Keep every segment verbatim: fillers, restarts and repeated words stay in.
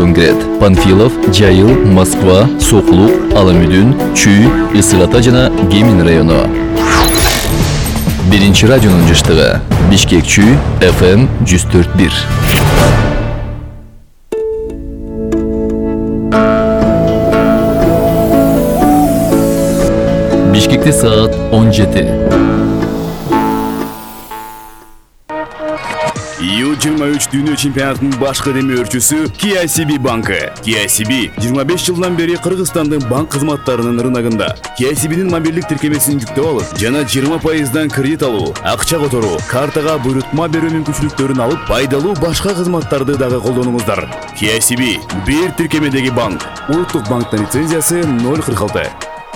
район кирет. Панфилов, Жайыл, Москва, Соклук, Аламүдүн, Чүй, Ысык Ата жана Кемин району. Биринчи радионун жыштыгы Бишкек Чүй, эф эм жүз төрт бир. Бишкекте саат он жети. ю жыйырма үч дүйнө чемпионатынын баш кадеми өрчүсү кей ай си би банкы. кей ай си би жыйырма беш жылдан бери Кыргызстандын банк кызматтарынын рыногунда. кей ай си би'нин мобилдик тиркемесин жүктөп алып, жана жыйырма пайыздан кредит алуу, акча которуу, картага буйрутма берүү мүмкүнчүлүктөрүн алып, пайдалуу башка кызматтарды дагы колдонуңуздар. кей ай си би бир тиркемедеги банк. Улуттук банктын лицензиясы ноль кырк алты.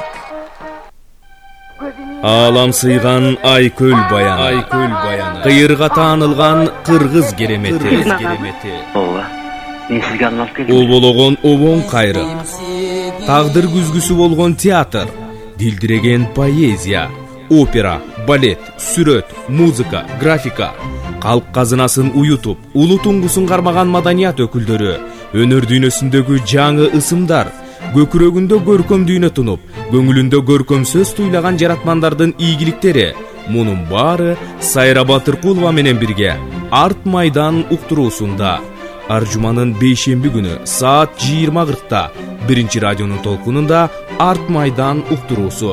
Алам сыйган Айкөл баяны, Айкөл баяны. Кыйырга таанылган кыргыз керемети, керемети. Ооба. Мен сизге арнап келдим. Обологон обоң кайры. Тагдыр күзгүсү болгон театр, дилдиреген поэзия, опера, балет, сүрөт, музыка, графика, калк казынасын уютуп, улуу туңгусун кармаган маданият өкүлдөрү, өнөр дүйнөсүндөгү жаңы ысымдар, көкүрөгүндө көркөм дүйнө тунуп, көңүлүндө көркөм сөз туйлаган жаратмандардын ийгиликтери. Мунун баары Сайра Батыркулова менен бирге Арт майдан уктуруусунда ар жуманын бейшемби күнү саат жыйырма кыркта биринчи радионун толкунунда Арт майдан уктуруусу.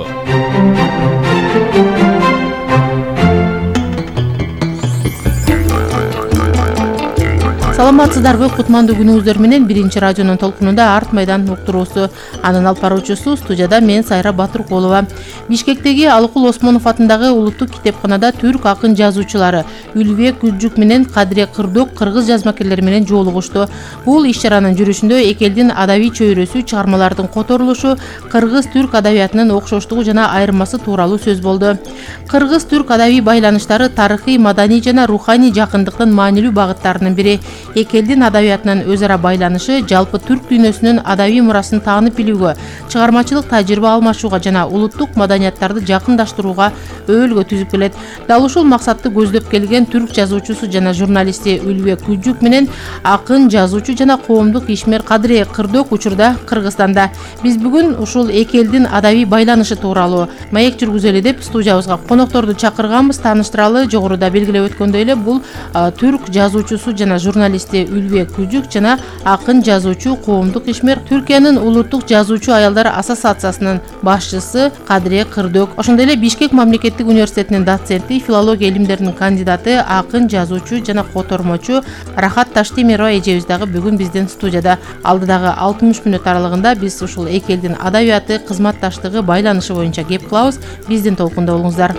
Саламатсыздарбы, кутмандуу күнүңүздөр менен биринчи радионун толкунунда Арт майдан уктуруусу. Анын алып баруучусу студияда мен Сайра Батыркулова. Бишкектеги Алыкул Осмонов атындагы улуттук китепканада түрк акын жазуучулары Үлбек Күлжүк менен Кадыре Кырдөк кыргыз жазмакерлери менен жолугушту. Бул иш-чаранын жүрүшүндө эки элдин адабий чөйрөсү, чыгармалардын которулушу, кыргыз-түрк адабиятынын окшоштугу жана айырмасы тууралуу сөз болду. Кыргыз-түрк адабий байланыштары тарыхый, маданий жана руханий жакындыктын маанилүү багыттарынын бири. Эки элдин адабиятынын өз ара байланышы жалпы түрк дүйнөсүнүн адабий мурасын таанып билүүгө, чыгармачылык тажрыйба алмашууга жана улуттук маданияттарды жакындаштырууга өбөлгө түзүп келет. Дал ушул максатты көздөп келген түрк жазуучусу жана журналисти Үлбек Күлжүк менен акын, жазуучу жана коомдук ишмер Кадыре Кырдөк учурда Кыргызстанда. Биз бүгүн ушул эки элдин адабий байланышы тууралуу маек жүргүзөлү деп студиябызга конокторду чакырганбыз. Тааныштыралы. Жогоруда белгилеп өткөндөй эле бул түрк жазуучусу жана журналисти Үлбек Күлжүк жана акын, жазуучу, коомдук ишмер Түркиянын улуттук жазуучу аялдар ассоциациясынын башчысы Кадыре Кырдөк. Ошондой эле Бишкек мамлекеттик университетинин доценти, филология илимдеринин кандидаты, акын, жазуучу жана котормочу Рахат Таштемирова эжебиз дагы бүгүн биздин студияда. Алдыдагы алтымыш мүнөт аралыгында биз ушул эки элдин адабияты, кызматташтыгы, байланышы боюнча кеп кылабыз. Биздин толкунда болуңуздар.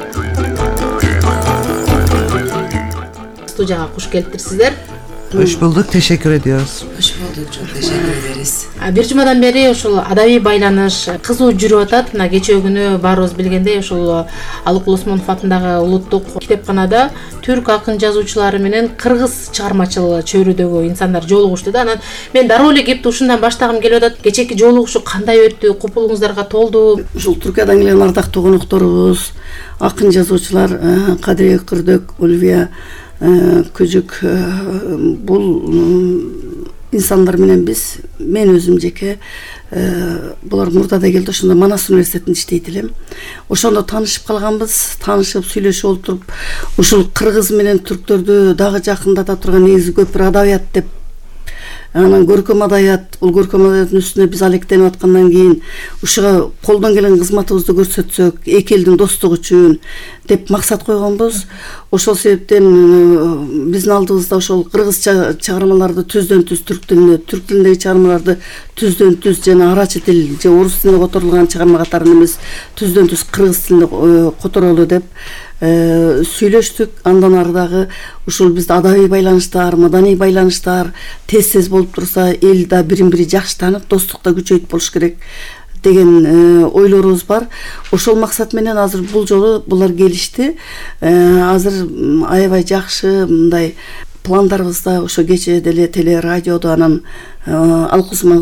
Студияга куш келиптирсиздер. Hoş bulduk, teşekkür ediyoruz. Hoş bulduk, çok teşekkür ederiz. Бир жумадан бери ушул адабий байланыш кызуу жүрүп атат. Мына кечээ күнү баарыбыз билгендей ушул Алыкул Осмонов атындагы улуттук китепканада түрк акын жазуучулары менен кыргыз чыгармачыл чөйрөдөгү инсандар жолугушту да. Анан мен дароо эле кепти ушундан баштагым келип атат. Кечээки жолугушуу кандай өттү? Купулуңуздарга толду? Ушул Түркиядан келген ардактуу конокторубуз, акын жазуучулар Кадыре Кырдөк, Үлбек Күлжүк, бул инсандар менен биз, мен өзүм жеке булар мурдада келди, ошондо Манас университетинде иштейт элем. Ошондо таанышып калганбыз, таанышып сүйлөшүп отуруп, ушул кыргыз менен түрктөрдү дагы жакындата турган негизи көп бир адабият деп, анан көркөм адабият, бул көркөм адабияттын үстүнө биз алектенип аткандан кийин ушуга колдон келген кызматыбызды көрсөтсөк, эки элдин достугу үчүн деп максат койгонбуз. Ошол себептен биздин алдыбызда ошол кыргыз чыгармаларды түздөн түз түрк тилинде, түрк тилиндеги чыгармаларды түздөн түз жана арачы тил же орус тилинде которулган чыгарма катарын эмес, түздөн түз кыргыз тилинде которолу деп сүйлөштүк. Андан ары дагы ушул бизде адабий байланыштар, маданий байланыштар тез-тез болуп турса, эл да бирин-бири жакшы таанып, достукта күчөйт болуш керек деген ойлорубуз бар. Ошол максат менен азыр бул жолу булар келишти. Азыр аябай жакшы мындай пландарыбызда ошо кечээ деле теле радиодо анан Алыкул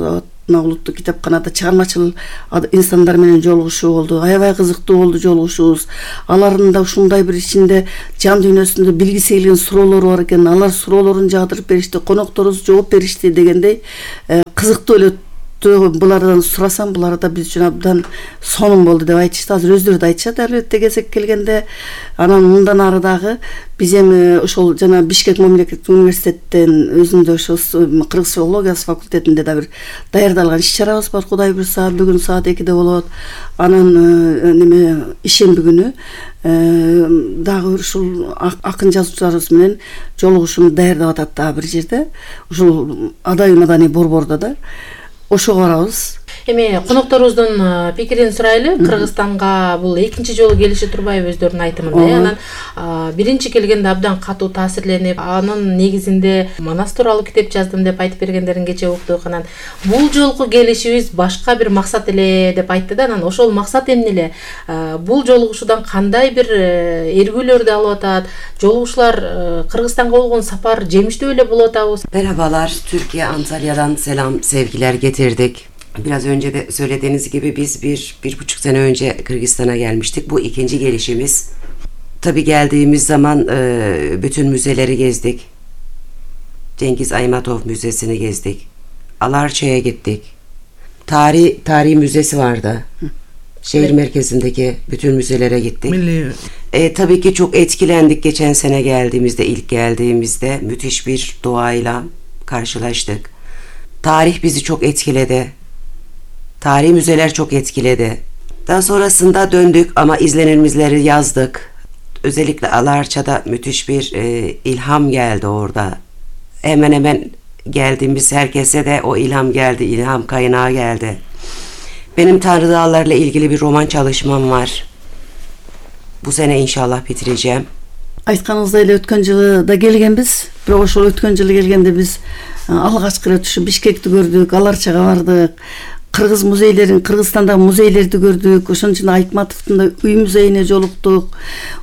мына улуттук китепканада чыгармачыл инсандар менен жолугушуу болду. Аябай кызыктуу болду жолугушуубуз. Алардын да ушундай бир ичинде жан дүйнөсүндө билгиси келген суроолору бар экен. Алар суроолорун жагдырып беришти, конокторубуз жооп беришти дегендей кызыктуу эле булардан сурасам, булар да биз үчүн абдан сонун болду деп айтышты. Азыр өздөрү да айтышат албетте кезек келгенде. Анан мындан ары дагы биз эми ошол жана Бишкек мамлекеттик университеттен өзүндө ошо кыргыз филологиясы факультетинде да бир даярдалган иш-чарабыз бар. Кудай буйрса бүгүн саат экиде болот. Анан неме ишемби күнү дагы ушул акын жазуучуларыбыз менен жолугушууну даярдап атат дагы бир жерде. Ушул Адай маданий борбордо да. Ошого барабыз. Эми конокторубуздун пикирин сурайлы. Кыргызстанга бул экинчи жолу келиши турбайбы өздөрүнүн айтымында. Анан биринчи келгенде абдан катуу таасирленип, анын негизинде Манас тууралуу китеп жаздым деп айтып бергендерин кече уктук. Анан бул жолку келишибиз башка бир максат эле деп айтты да. Анан ошол максат эмне эле? Бул жолугушуудан кандай бир эргүүлөрдү алып атат? Жолугушуулар Кыргызстанга болгон сапар жемиштүү эле болуп атабы? Merhabalar, Türkiye Antalya'dan selam, sevgiler getirdik. Biraz önce de söylediğiniz gibi biz bir, bir buçuk sene önce Kırgızistan'a gelmiştik. Bu ikinci gelişimiz. Tabii geldiğimiz zaman e, bütün müzeleri gezdik. Cengiz Aymatov Müzesi'ni gezdik. Alarça'ya gittik. Tarih, tarih müzesi vardı. Şehir merkezindeki bütün müzelere gittik. Milli E, tabii ki çok etkilendik geçen sene geldiğimizde, ilk geldiğimizde. Müthiş bir doğayla karşılaştık. Tarih bizi çok etkiledi. Tarihi müzeler çok etkiledi. Daha sonrasında döndük ama izlenimleri yazdık. Özellikle Alarça'da müthiş bir e, ilham geldi orada. Hemen hemen geldiğimiz herkese de o ilham geldi, ilham kaynağı geldi. Benim Tanrı Dağları'yla ilgili bir roman çalışmam var. Bu sene inşallah bitireceğim. Айтканыңыздай эле өткөн жылы да келгенбиз. Бирок ошол өткөн жылы келгенде биз алгачкы ирет ушу Бишкекти көрдүк, Аларчага бардык. Кыргыз музейлерин, Кыргызстандагы музейлерди көрдүк. Ошонун ичинде Айтматовдун да үй музейине жолуктук.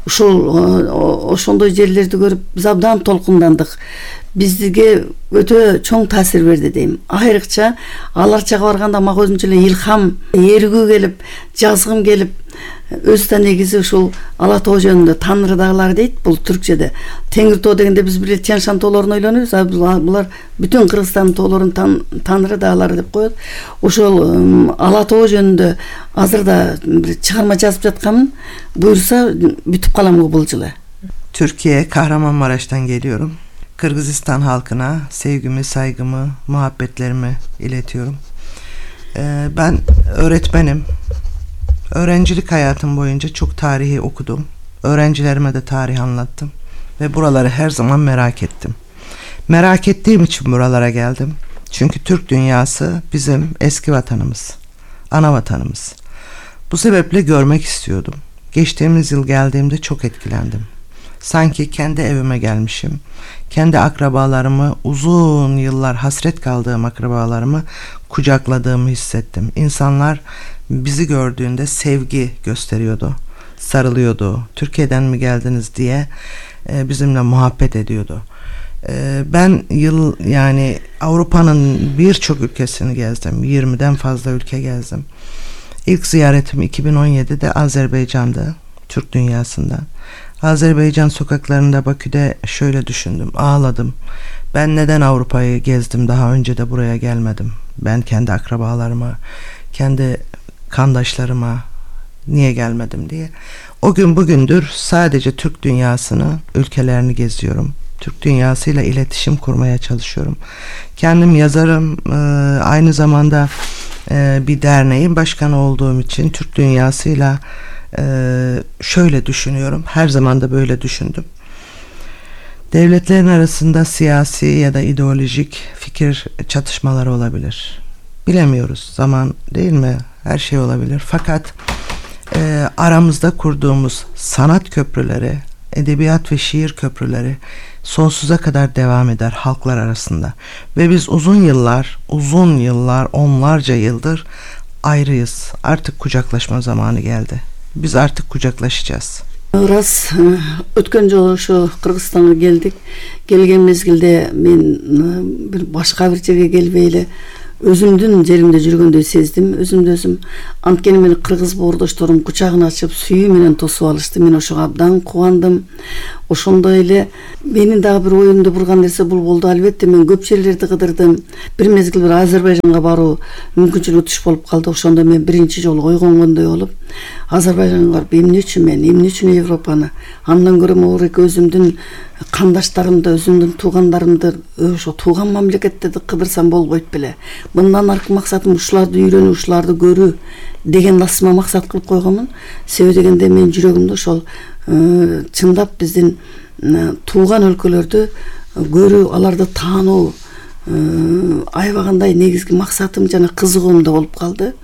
Ошол ошондой жерлерди көрүп биз абдан толкундандык. Бизге өтө чоң таасир берди дейм. Айрыкча Аларчага барганда мага өзүнчө эле илхам, эргүү келип, жазгым келип, өз да негизи ушул Ала тоо жөнүндө Танры дагылар дейт. Бул түркчеде Теңир тоо дегенде биз бир Тянь-Шань тоолорун ойлонобуз. А булар бүтүн Кыргызстандын тоолорун Танры дагылар деп коет. Ошол Ала тоо жөнүндө азыр да бир чыгарма жазып жатканмын. Буйрса бүтүп калам бул жылы. Türkiye, Kahramanmaraş'tan geliyorum. Kırgızistan halkına sevgimi, saygımı, muhabbetlerimi iletiyorum. Ee, ben öğretmenim. Öğrencilik hayatım boyunca çok tarihi okudum. Öğrencilerime de tarih anlattım. Ve buraları her zaman merak ettim. Merak ettiğim için buralara geldim. Çünkü Türk dünyası bizim eski vatanımız. Ana vatanımız. Bu sebeple görmek istiyordum. Geçtiğimiz yıl geldiğimde çok etkilendim. Sanki kendi evime gelmişim. Kendi akrabalarımı, uzun yıllar hasret kaldığım akrabalarımı kucakladığımı hissettim. İnsanlar bizi gördüğünde sevgi gösteriyordu, sarılıyordu. Türkiye'den mi geldiniz diye e, bizimle muhabbet ediyordu. E, ben yıl yani Avrupa'nın birçok ülkesini gezdim. yirmiden fazla ülke gezdim. İlk ziyaretim iki bin on yedide Azerbaycan'da, Türk dünyasında. Azerbaycan sokaklarında Bakü'de şöyle düşündüm, ağladım. Ben neden Avrupa'yı gezdim, daha önce de buraya gelmedim? Ben kendi akrabalarıma, kendi kandaşlarıma niye gelmedim diye. O gün bugündür sadece Türk dünyasını, ülkelerini geziyorum. Türk dünyasıyla iletişim kurmaya çalışıyorum. Kendim yazarım, aynı zamanda bir derneğin başkanı olduğum için Türk dünyasıyla şöyle düşünüyorum. Her zaman da böyle düşündüm. Devletlerin arasında siyasi ya da ideolojik fikir çatışmaları olabilir. Bilemiyoruz. Zaman değil mi? Her şey olabilir. Fakat e, aramızda kurduğumuz sanat köprüleri, edebiyat ve şiir köprüleri sonsuza kadar devam eder halklar arasında. Ve biz uzun yıllar, uzun yıllar, onlarca yıldır ayrıyız. Artık kucaklaşma zamanı geldi. Biz artık kucaklaşacağız. Раз өткөн жолу ошо Кыргызстанга келдик. Келген мезгилде мен бир башка бир жерге келбей эле өзүмдүн жеримде жүргөндөй сездим. Өзүмдү өзүм анткени мени кыргыз боордошторум кучагын ачып сүйүү менен тосуп алышты. Мен ошого абдан кубандым. Ошондой эле менин дагы бир оюмду бурган нерсе бул болду. Албетте мен көп жерлерди кыдырдым. Бир мезгил бир Азербайжанга баруу мүмкүнчүлүгү туш болуп калды. Ошондо мен биринчи жолу ойгонгондой болуп, Азербайжанга барып эмне үчүн мен, эмне үчүн Европаны? Андан көрө могураки өзүмдүн кандаштарымды, өзүмдүн туугандарымды ошо тууган мамлекеттерди кыдырсам болбойт беле. Мындан аркы максатым ушуларды үйрөнүү, ушуларды көрүү деген насыма максат кылып койгонмун. Себеби дегенде мен жүрөгүмдө ошол чындап биздин тууган өлкөлөрдү көрүү, аларды таануу аябагандай негизги максатым жана кызыгуум да болуп калды.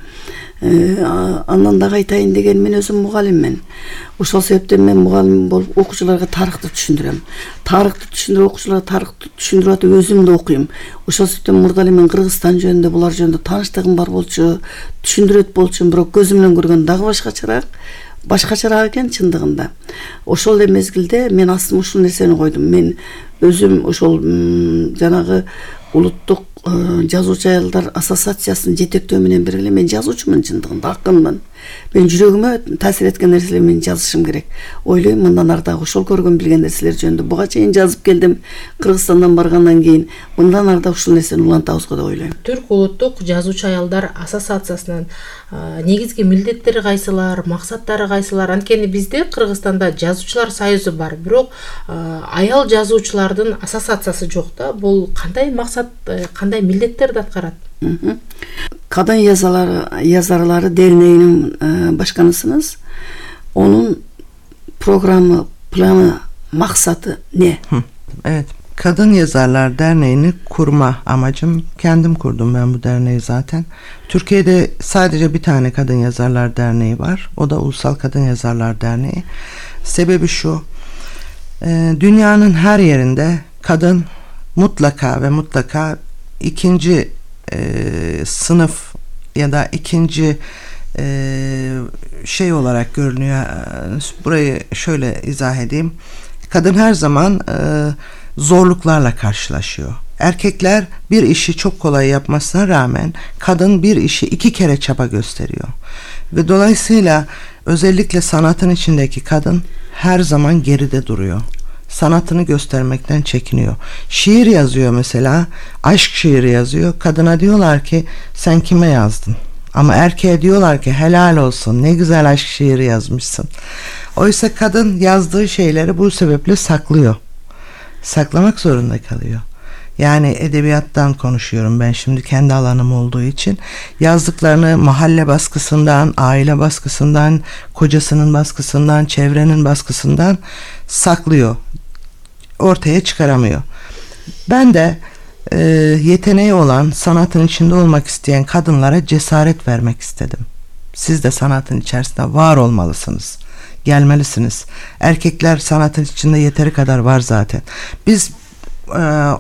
Андан дагы айтайын деген, мен өзүм мугалиммен. Ошол себептен мен мугалим болуп окуучуларга тарыхты түшүндүрөм. Тарыхты түшүндүрүп, окуучуларга тарыхты түшүндүрүп атып өзүм да окуйм. Ошол себептен мурда эле мен Кыргызстан жөнүндө, булар жөнүндө тааныштыгым бар болчу, түшүндүрөт болчумун, бирок көзүм менен көргөн дагы башкачараак. Башкачараак экен чындыгында. Ошол эле мезгилде мен астыма ушул нерсени койдум. Мен өзүм ошол жанагы улуттук жазуучу аялдар ассоциациясынын жетектөө менен бирге мен жазуучумун, чындыгында акынмын. Мен жүрөгүмө таасир эткен нерселерди мен жазышым керек. Ойлойм, мындан ары дагы ошол көргөн билген нерселер жөнүндө буга чейин жазып келдим. Кыргызстандан баргандан кийин мындан ары да ушул нерсени улантабызго деп ойлойм. Түрк улуттук жазуучу аялдар ассоциациясынын негизги милдеттери кайсылар, максаттары кайсылар? Анткени бизде Кыргызстанда жазуучулар союзу бар, бирок аял жазуучулардын ассоциациясы жок да. Бул кандай максат, кандай милдеттерди аткарат? Kadın yazarları, yazarları Derneği'nin e, başkanısınız. Onun programı, planı, maksatı ne? Hı, evet. Kadın Yazarlar Derneği'ni kurma amacım, kendim kurdum ben bu derneği zaten. Türkiye'de sadece bir tane Kadın Yazarlar Derneği var. O da Ulusal Kadın Yazarlar Derneği. Sebebi şu, e, dünyanın her yerinde kadın mutlaka ve mutlaka ikinci e, sınıf ya da ikinci e, şey olarak görünüyor. Burayı şöyle izah edeyim. Kadın her zaman e, zorluklarla karşılaşıyor. Erkekler bir işi çok kolay yapmasına rağmen kadın bir işi iki kere çaba gösteriyor. Ve dolayısıyla özellikle sanatın içindeki kadın her zaman geride duruyor. Sanatını göstermekten çekiniyor. Şiir yazıyor mesela, aşk şiiri yazıyor. Kadına diyorlar ki sen kime yazdın? Ama erkeğe diyorlar ki helal olsun, ne güzel aşk şiiri yazmışsın. Oysa kadın yazdığı şeyleri bu sebeple saklıyor. Saklamak zorunda kalıyor. Yani edebiyattan konuşuyorum ben şimdi, kendi alanım olduğu için. Yazdıklarını mahalle baskısından, aile baskısından, kocasının baskısından, çevrenin baskısından saklıyor. Ortaya çıkaramıyor. Ben de e, yeteneği olan, sanatın içinde olmak isteyen kadınlara cesaret vermek istedim. Siz de sanatın içerisinde var olmalısınız. Gelmelisiniz. Erkekler sanatın içinde yeteri kadar var zaten. Biz e,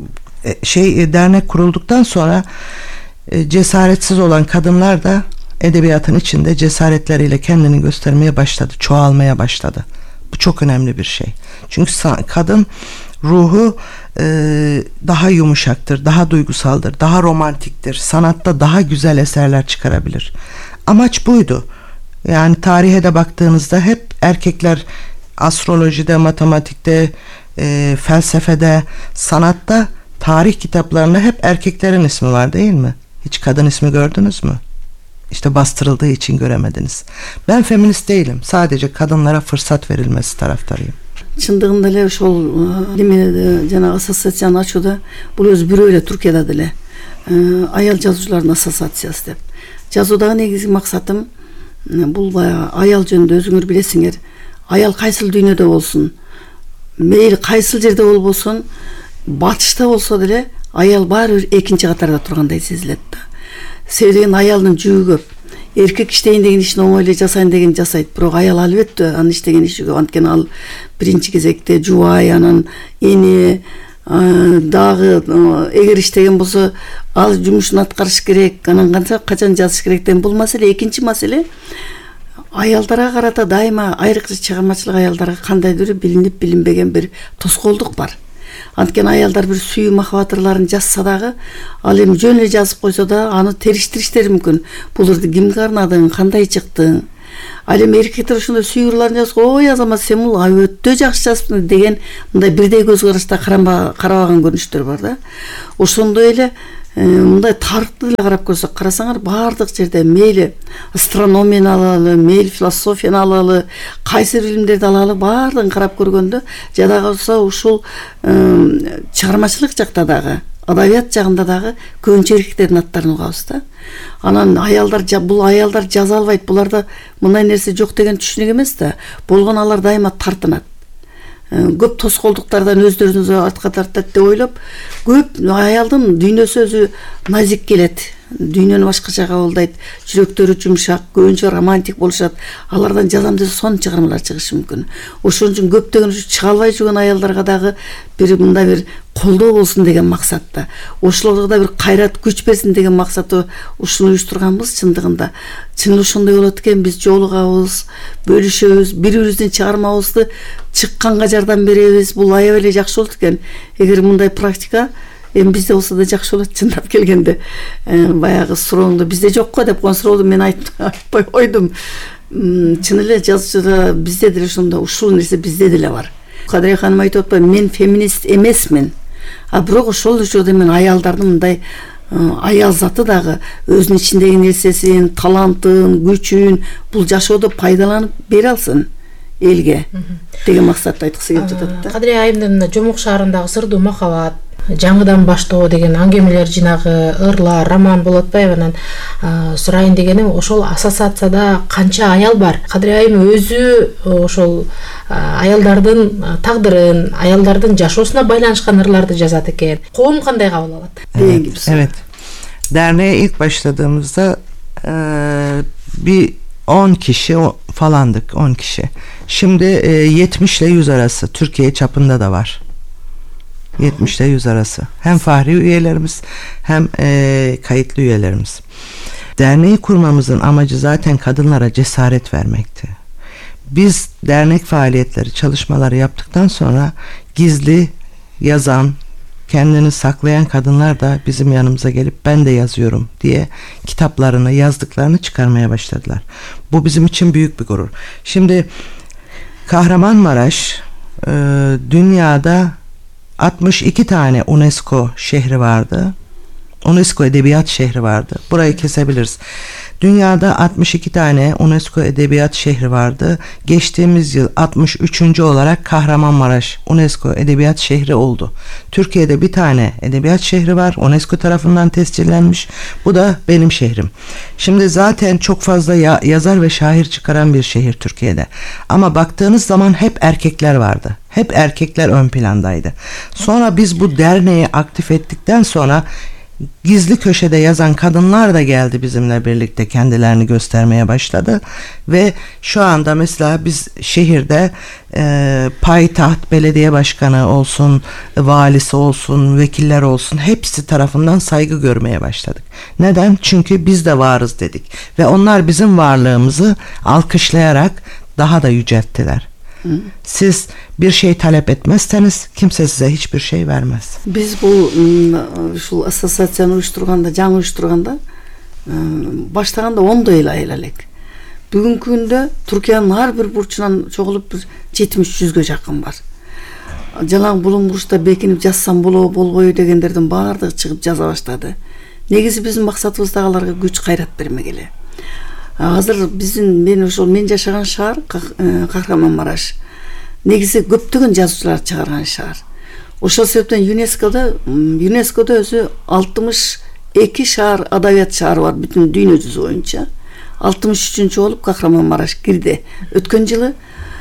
şey dernek kurulduktan sonra e, cesaretsiz olan kadınlar da edebiyatın içinde cesaretleriyle kendini göstermeye başladı, çoğalmaya başladı. Bu çok önemli bir şey. Çünkü kadın ruhu e, daha yumuşaktır, daha duygusaldır, daha romantiktir. Sanatta daha güzel eserler çıkarabilir. Amaç buydu. Yani tarihe de baktığınızda hep erkekler astrolojide, matematikte, e, felsefede, sanatta, tarih kitaplarında hep erkeklerin ismi var değil mi? Hiç kadın ismi gördünüz mü? İşte bastırıldığı için göremediniz. Ben feminist değilim. Sadece kadınlara fırsat verilmesi taraftarıyım. Чындыгында эле ошол неме жана ассоциацияны ачууда бул өзү бирөө эле Түркияда деле аял жазуучулардын ассоциациясы деп. Жазуудагы негизги максатым бул баягы аял жөнүндө өзүңөр билесиңер. Аял кайсыл дүйнөдө болсун, мейли кайсыл жерде болбосун, батышта болсо деле аял баары бир экинчи катарда тургандай сезилет да. Себеби деген аялдын жүгү көп. Эркек иштейин деген ишин оңой эле жасайын деген жасайт, бирок аял албетте анын иштеген иши көп. Анткени ал биринчи кезекте жубай, анан эне дагы эгер иштеген болсо ал жумушун аткарыш керек, анан канча качан жазыш керектен бул маселе. Экинчи маселе аялдарга карата дайыма айрыкча чыгармачылык аялдарга кандайдыр билинип билинбеген бир тоскоолдук бар. Анткени аялдар бир сүйүү махабат ырларын жазса дагы, ал эми жөн эле жазып койсо да аны териштириштери мүмкүн. Бул ырды кимге арнадың, кандай чыктың? Ал эми эркектер ошондой сүйүү ырларын жазып, ой Азамат сен бул өтө жакшы жазыпсың деген мындай бирдей көз карашта карабаган көрүнүштөр бар да. Ошондой эле мындай тарыхты эле карап көрсөк, карасаңар баардык жерде мейли астрономияны алалы, мейли философияны алалы, кайсы билимдерди алалы, баардыгын карап көргөндө жада калса ушул чыгармачылык жакта дагы, адабият жагында дагы көбүнчө эркектердин аттарын угабыз да. Анан аялдар, бул аялдар жаза албайт, буларда мындай нерсе жок деген түшүнүк эмес да. Болгон алар дайыма тартынат. Көп тоскоолдуктардан өздөрүнүзү артка тартат деп ойлоп, көп аялдын дүйнөсү өзү назик келет. Дүйнөнү башкача кабылдайт, жүрөктөрү жумшак, көбүнчө романтик болушат. Алардан жазам десе сонун чыгармалар чыгышы мүмкүн. Ошон үчүн көптөгөн чыга албай жүргөн аялдарга дагы бир мындай бир колдоо болсун деген максатта, ошолорго да бир кайрат, күч берсин деген максатта ушуну уюштурганбыз. Чындыгында чын ошондой болот экен, биз жолугабыз, бөлүшөбүз, бири-бирибиздин чыгармабызды чыкканга жардам беребиз. Бул аябай эле жакшы болот экен. Эгер мындай практика эми бизде болсо да жакшы болот. Чындап келгенде баягы сурооңду бизде жокко деп койгон суроону мен айтпай койдум. Чын эле жазуучуда бизде деле ошондо ушул нерсе бизде деле бар. Кадырия ханым айтып атпайбы, мен феминист эмесмин. А бирок ошол учурда мен аялдардын мындай аял заты дагы өзүнүн ичиндеги нерсесин, талантын, күчүн бул жашоодо пайдаланып бере алсын элге деген максатта айткысы келип жатат да. Кадырия айымдын Жомок шаарындагы сырдуу махабат, жаңыдан баштоо деген аңгемелер жинагы, ырлар, роман болуп атпайбы? Анан сурайын дегеним, ошол ассоциацияда канча аял бар? Кадырия айым өзү ошол аялдардын тагдырын, аялдардын жашоосуна байланышкан ырларды жазат экен. Коом кандай кабыл алат? Evet, evet. Derneğe ilk başladığımızda e, bir on kişi falandık, on kişi. Şimdi e, yetmiş ile yüz arası Türkiye çapında da var. yetmiş ile yüz arası. Hem fahri üyelerimiz hem e, kayıtlı üyelerimiz. Derneği kurmamızın amacı zaten kadınlara cesaret vermekti. Biz dernek faaliyetleri, çalışmaları yaptıktan sonra gizli yazan, kendini saklayan kadınlar da bizim yanımıza gelip ben de yazıyorum diye kitaplarını, yazdıklarını çıkarmaya başladılar. Bu bizim için büyük bir gurur. Şimdi Kahramanmaraş e, dünyada altmış iki tane UNESCO şehri vardı. UNESCO Edebiyat Şehri vardı. Burayı kesebiliriz. Dünyada altmış iki tane UNESCO Edebiyat Şehri vardı. Geçtiğimiz yıl altmış üçüncü olarak Kahramanmaraş UNESCO Edebiyat Şehri oldu. Türkiye'de bir tane edebiyat şehri var. UNESCO tarafından tescillenmiş. Bu da benim şehrim. Şimdi zaten çok fazla ya- yazar ve şair çıkaran bir şehir Türkiye'de. Ama baktığınız zaman hep erkekler vardı. Hep erkekler ön plandaydı. Sonra biz bu derneği aktif ettikten sonra gizli köşede yazan kadınlar da geldi bizimle birlikte, kendilerini göstermeye başladı ve şu anda mesela biz şehirde e, payitaht belediye başkanı olsun, valisi olsun, vekiller olsun, hepsi tarafından saygı görmeye başladık. Neden? Çünkü biz de varız dedik ve onlar bizim varlığımızı alkışlayarak daha da yücelttiler. Siz bir şey talep etmezseniz kimse size hiçbir şey vermez. Biz bu ушул ассоциацияны уюштурганда, жаңы уюштурганда баштаганда ондой эле айыл элек. Бүгүнкү күндө Түркиянын ар бир бурчунан чогулуп бир жетимиш жүзгө жакын бар. Жалаң булуң бурчта бекинип жазсам болобу, болбойбу дегендердин баардыгы чыгып жаза баштады. Негизи биздин максатыбыз да аларга күч кайрат бермек эле. Азыр биздин мен ошол мен жашаган шаар Кахраманмараш. Негизи көптөгөн жазуучулар чыгарган шаар. Ошол себептен ЮНЕСКОдо ЮНЕСКОдо өзү алтымыш эки шаар, адабият шаары бар бүтүн дүйнө жүзү боюнча. алтымыш үчүнчү болуп Кахраманмараш кирди. Өткөн жылы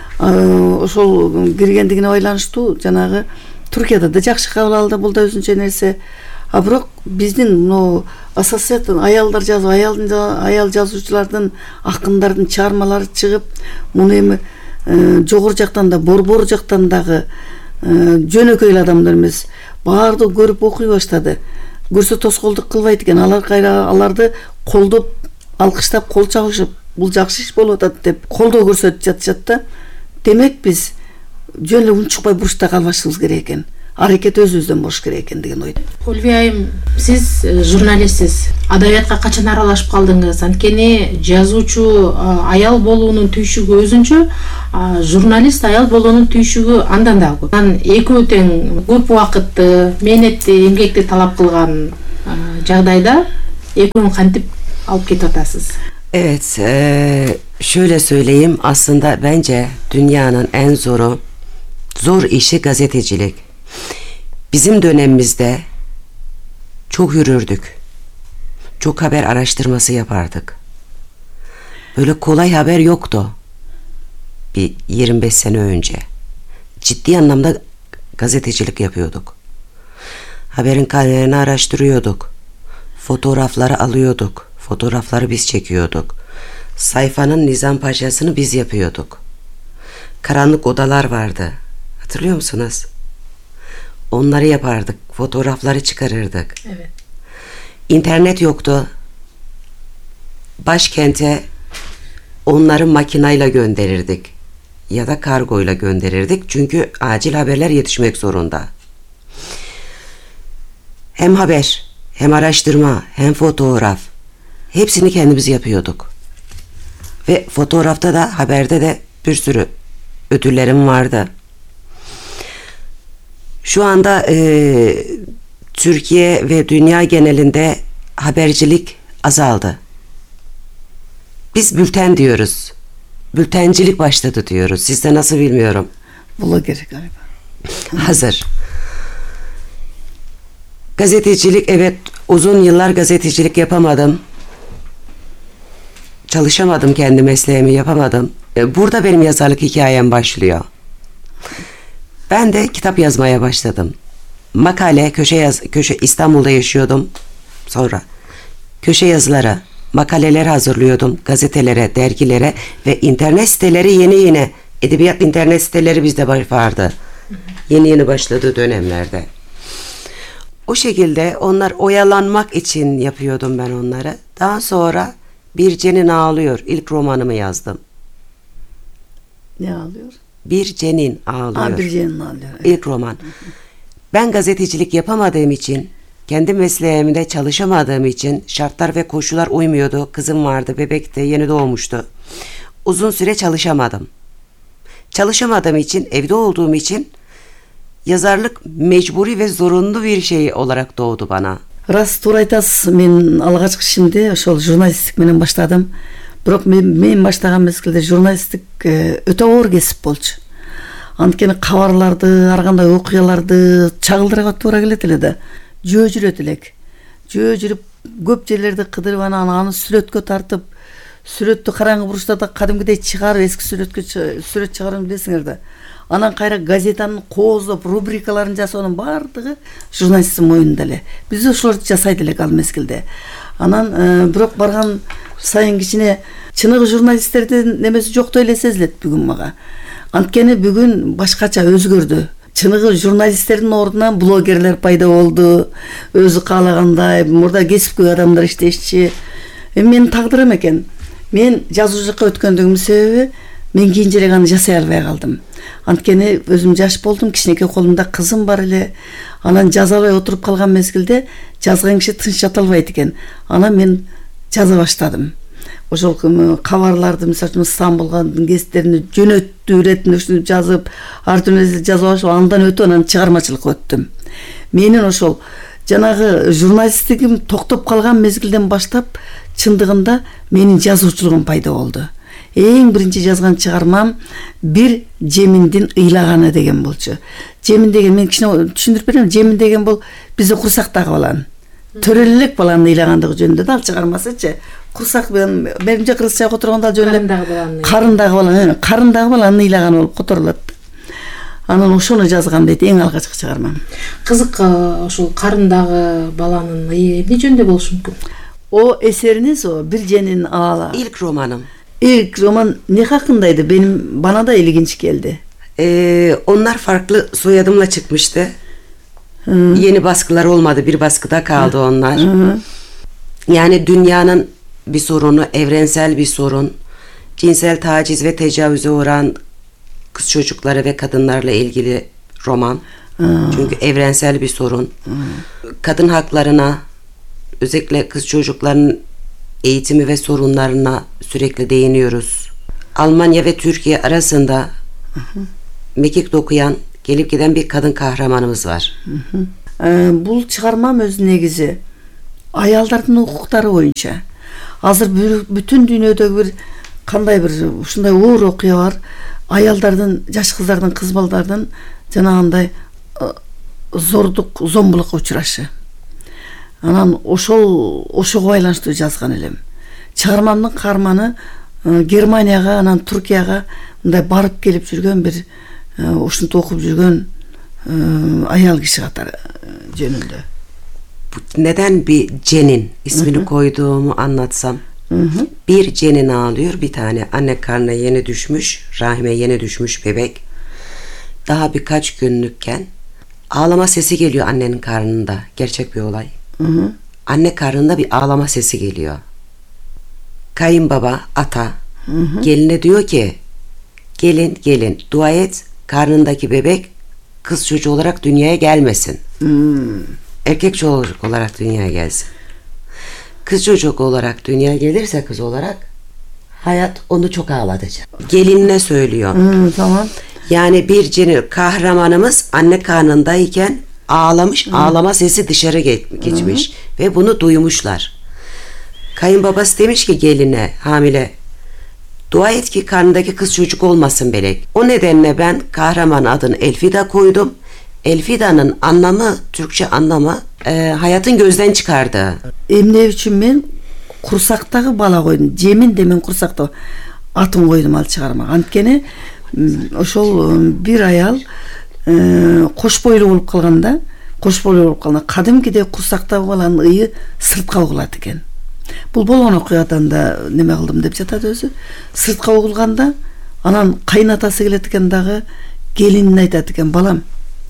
ошол киргендигине байланыштуу жанагы Түркияда да жакшы кабыл алды, бул да өзүнчө нерсе. А бирок биздин мына ассоциация аялдар жазып, аялдын аял жазуучулардын, акындардын чыгармалары чыгып, муну эми жогору жактан да, борбор жактан дагы жөнөкөй эле адамдар эмес, баардыгы көрүп окуй баштады. Көрсө тоскоолдук кылбайт экен, алар кайра аларды колдоп, алкыштап, кол чабышып, бул жакшы иш болуп атат деп колдоо көрсөтүп жатышат да. Демек биз жөн эле унчукпай бурчта калбашыбыз керек экен. аракет өзүбүздөн болуш керек экен деген ойдо. Ульвия айым, сиз журналистсиз. Адабиятка качан аралашып калдыңыз? Анткени жазуучу аял болуунун түйшүгү өзүнчө, журналист аял болуунун түйшүгү андан да көп. Анан экөө тең көп убакытты, мээнетти, эмгекти талап кылган жагдайда экөөңү кантип alıp кетip atasız? Evet, e, şöyle söyleyeyim, aslında bence dünyanın en zoru, zor işi gazetecilik. Bizim dönemimizde çok yürürdük, çok haber araştırması yapardık. Böyle kolay haber yoktu bir yirmi beş sene önce. Ciddi anlamda gazetecilik yapıyorduk. Haberin kaynağını araştırıyorduk, fotoğrafları alıyorduk. Fotoğrafları biz çekiyorduk. Sayfanın nizamparçasını biz yapıyorduk. Karanlık odalar vardı. Hatırlıyor musunuz? Onları yapardık. Fotoğrafları çıkarırdık. Evet. İnternet yoktu. Başkente onları makinayla gönderirdik. Ya da kargoyla gönderirdik. Çünkü acil haberler yetişmek zorunda. Hem haber, hem araştırma, hem fotoğraf. Hepsini kendimiz yapıyorduk. Ve fotoğrafta da haberde de bir sürü ödüllerim vardı. Şu anda e, Türkiye ve dünya genelinde habercilik azaldı. Biz bülten diyoruz. Bültencilik başladı diyoruz. Sizde nasıl bilmiyorum. Blogger galiba. Hazır. Gazetecilik, evet, uzun yıllar gazetecilik yapamadım. Çalışamadım, kendi mesleğimi yapamadım. Burada benim yazarlık hikayem başlıyor. Ben de kitap yazmaya başladım. Makale, köşe yaz, köşe İstanbul'da yaşıyordum. Sonra köşe yazıları, makaleler hazırlıyordum gazetelere, dergilere ve internet siteleri yeni yeni, edebiyat internet siteleri bizde vardı. Yeni yeni başladığı dönemlerde. O şekilde onlar oyalanmak için yapıyordum ben onları. Daha sonra Bir Cenin Ağlıyor, ilk romanımı yazdım. Ne ağlıyor? Bir Cenin Ağlıyor. Ha, Bir Cenin Ağlıyor. Evet. İlk roman. Ben gazetecilik yapamadığım için, kendi mesleğimde çalışamadığım için, şartlar ve koşullar uymuyordu. Kızım vardı, bebekti, yeni doğmuştu. Uzun süre çalışamadım. Çalışamadığım için, evde olduğum için yazarlık mecburi ve zorunlu bir şey olarak doğdu bana. Рас, туура айтасыз. Мен алгачкы ишимди ошол журналисттик менен баштадым. Бирок мен мен баштаган мезгилде журналисттик өтө оор кесип болчу. Анткени кабарларды, ар кандай окуяларды чагылдырууга туура келет эле да. Жөө жүрөт элек. Жөө жүрүп көп жерлерди кыдырып анан аны сүрөткө тартып, сүрөттү караңгы буручтарда кадимгидей чыгарып, эски сүрөткө сүрөт чыгарып билесиңер да. Анан кайра газетанын кооздоп, рубрикаларын жасоонун баардыгы журналисттин моюнунда эле. Биз ошолорду жасайт элек ал мезгилде. Анан бирок барган сайын кичине чыныгы журналисттердин немеси жоктой эле сезилет бүгүн мага. Анткени бүгүн башкача өзгөрдү. Чыныгы журналисттердин ордуна блогерлер пайда болду. Өзү каалагандай мурда кесипкөй адамдар иштешчи. Менин тагдырым экен. Мен жазуучулукка өткөндүгүмдүн себеби мен кийинчерээк аны жасай албай калдым. Анткени өзүм жаш болдум, кичинекей колумда кызым бар эле. Анан жаза албай отуруп калган мезгилде жазган киши тынч жата албайт экен. Анан мен жаза баштадым. Ошол кабарларды, мисалы Стамбулга гезиттерине жөнөттүү иретинде жазып, ар түрдүү жазып алып, андан өтүп анан чыгармачылыкка өттүм. Менин ошол жанагы журналисттигим токтоп калган мезгилден баштап, чындыгында менин жазуучулугум пайда болду. Эң биринчи жазган чыгармам Бир Жеминдин ыйлаганы деген болчу. Жемин деген, мен кичине түшүндүрүп берем, Жемин деген бул бизде курсактагы балан. Төрөлүк баланын ыйлагандыгы жөнүндө да ал чыгармасычы. Курсак менен менимче кыргызча которгондо жөн эле карындагы баланы, карындагы баланын ыйлаганы болуп которулат. Анан ошону жазгам дейт, эң алгачкы чыгармам. Кызык, ошол карындагы баланын ые эмне жөнүндө болушу мүмкүн? O eseriniz o Bir Cenin Ağla. İlk romanım. İlk roman ne hakkındaydı? Benim bana da ilginç geldi. Ee, onlar farklı soyadımla çıkmıştı. Hı. Yeni baskılar olmadı. Bir baskıda kaldı Hı. onlar. Hı. Yani dünyanın bir sorunu, evrensel bir sorun. Cinsel taciz ve tecavüze uğrayan kız çocukları ve kadınlarla ilgili roman. Çünkü evrensel bir sorun. Kadın haklarına, özellikle kız çocukların eğitimi ve sorunlarına sürekli değiniyoruz. Almanya ve Türkiye arasında mekik dokuyan, gelip giden bir kadın kahramanımız var. Ee, Bul çıkarmam öz negizi ayaldардын укуктары боюнча. Азыр бүтүн дүйнөдөгү bir кандай bir ушундай оор окуя бар. Аялдардын, жаш кыздардын, кыз балдардын жанагындай зордук, зомбулукка учурашы. Анан ошол ошого байланыштуу жазган элем. Чыгармамдын каарманы Германияга, анан Туркияга мындай барып келип жүргөн бир ушинтип окуп жүргөн ayal kişi katары жөнүндө. Neden bir Cenin ismini hı hı. koyduğumu anlatsam. Hı hı. Bir Cenin ağlıyor, bir tane anne karnına yeni düşmüş, rahime yeni düşmüş bebek. Daha birkaç günlükken ağlama sesi geliyor annenin karnında. Gerçek bir olay. Hı hı. Anne karnında bir ağlama sesi geliyor. Kayınbaba, ata hı hı. geline diyor ki, gelin gelin dua et, karnındaki bebek kız çocuğu olarak dünyaya gelmesin. Hmm. Erkek çocuk olarak dünyaya gelsin. Kız çocuk olarak dünyaya gelirse kız olarak hayat onu çok ağlatacak. Gelinine söylüyor. Hmm, tamam. Yani bir Cenin kahramanımız anne karnındayken ağlamış, hmm. ağlama sesi dışarı ge- geçmiş hmm. ve bunu duymuşlar. Kayınbabası demiş ki geline, hamile, dua et ki karnındaki kız çocuk olmasın belek. O nedenle ben kahraman adını Elfida koydum. Elfida'nın anlamı, Türkçe anlamı e, hayatın gözden çıkardığı. Emne üçün men kursaktagı bala koydum. Cemin de men kursakta atın koydum al çıkarmak. Antkeni oşol bir ayal e, koş boylu olup kalganda, koş boylu olup kalganda kadimkide kursaktagı balanın ıyı sırtqa uğuladı eken. Бұл болған оқиғадан да неме қылдым деп жатады өзі. Сыртқа оқылғанда анан қайнатасы келеді екен дағы келініне айтады екен, балам,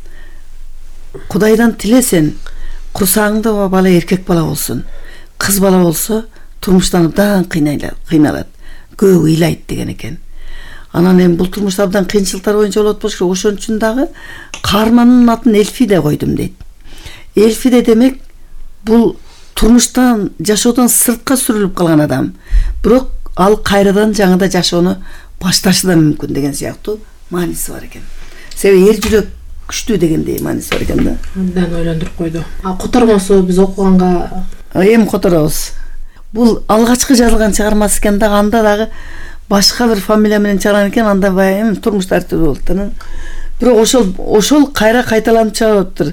Құдайдан тілесен құрсағыңда бала еркек бала болсын, қыз бала болса тұрмыштанып дан қиналады, көп ыйлайды деген екен. Анан эми бул турмушта абдан кыйынчылыктар боюнча болот болчу, ошон үчүн дагы каармандын атын Элфиде койдум дейт. Элфиде демек бул турмуштан, жашоодон сыртка сүрүлүп калган адам. Бирок ал кайрадан жаңыда жашоону башташы да мүмкүн деген сыяктуу мааниси бар экен. Себеби эр жүрөк күчтүү дегендей мааниси бар экен да. Абдан ойлондуруп койду. А котормосу биз окуганга эми которобуз. Бул алгачкы жазылган чыгармасы экен да, анда дагы башка бир фамилия менен чыгарган экен, анда баягы турмуш тартиби болуп да. Бирок ошол ошол кайра кайталанып чыгаптыр.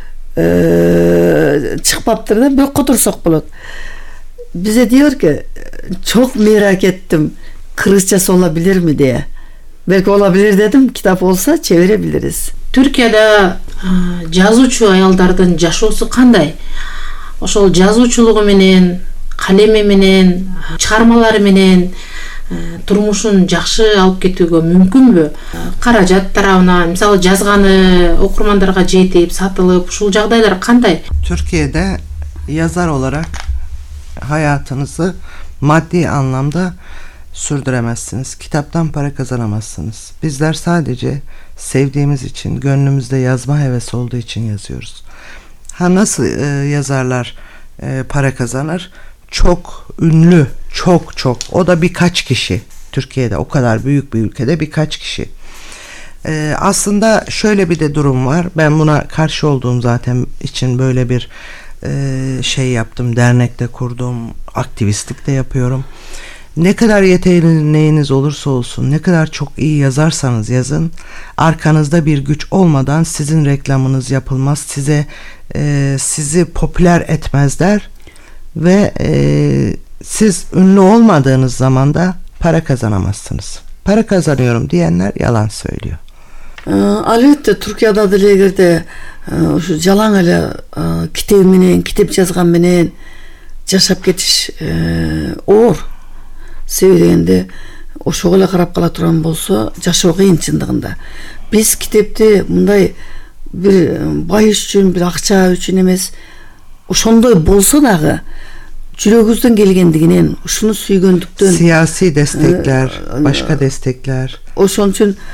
Çıkmaптыр да, bir otursak болот. Bize diyor ki, çok merak ettim, Kırgızcası olabilir mi diye. Belki olabilir dedim, kitap olsa çevirebiliriz. Türkiye'de жазуучу аялдардын жашоосу кандай? Ошол жазуучулугу менен, калеми менен, чыгармалары менен турмушун жакшы алып кетүүгө мүмкүнбү? Каражат тарабынан, мисалы жазганы окурмандарга жетип, сатылып, ушул жагдайлар кандай? Türkiye'de yazar olarak hayatınızı maddi anlamda sürdüremezsiniz. Kitaptan para kazanamazsınız. Bizler sadece sevdiğimiz için, gönlümüzde yazma hevesi olduğu için yazıyoruz. Ha nasıl e, yazarlar e, para kazanır? Çok ünlü, çok çok, o da birkaç kişi. Türkiye'de o kadar büyük bir ülkede birkaç kişi. Ee, aslında şöyle bir de durum var. Ben buna karşı olduğum zaten için böyle bir e, şey yaptım. Dernekte kurdum, aktivistlik de yapıyorum. Ne kadar yeteneğiniz olursa olsun, ne kadar çok iyi yazarsanız yazın, arkanızda bir güç olmadan sizin reklamınız yapılmaz, size e, sizi popüler etmezler. Ve e, siz ünlü olmadığınız zaman da para kazanamazsınız. Para kazanıyorum diyenler yalan söylüyor. Albatta Türkiye'de деле эгерде ошо жалаң эле китеп менен, китеп жазган менен жашап кетиш оор. Себеби дегенде ошого эле карап кала турган болсо жашоо кыйын чындыгында. Биз китепти мындай бир байыш үчүн, бир акча үчүн эмес, ошондой болсо дагы жүрөгүбүздөн келгендигинен, ушуну сүйгөндүктөн, siyasi destekler, başka destekler. Ошон үчүн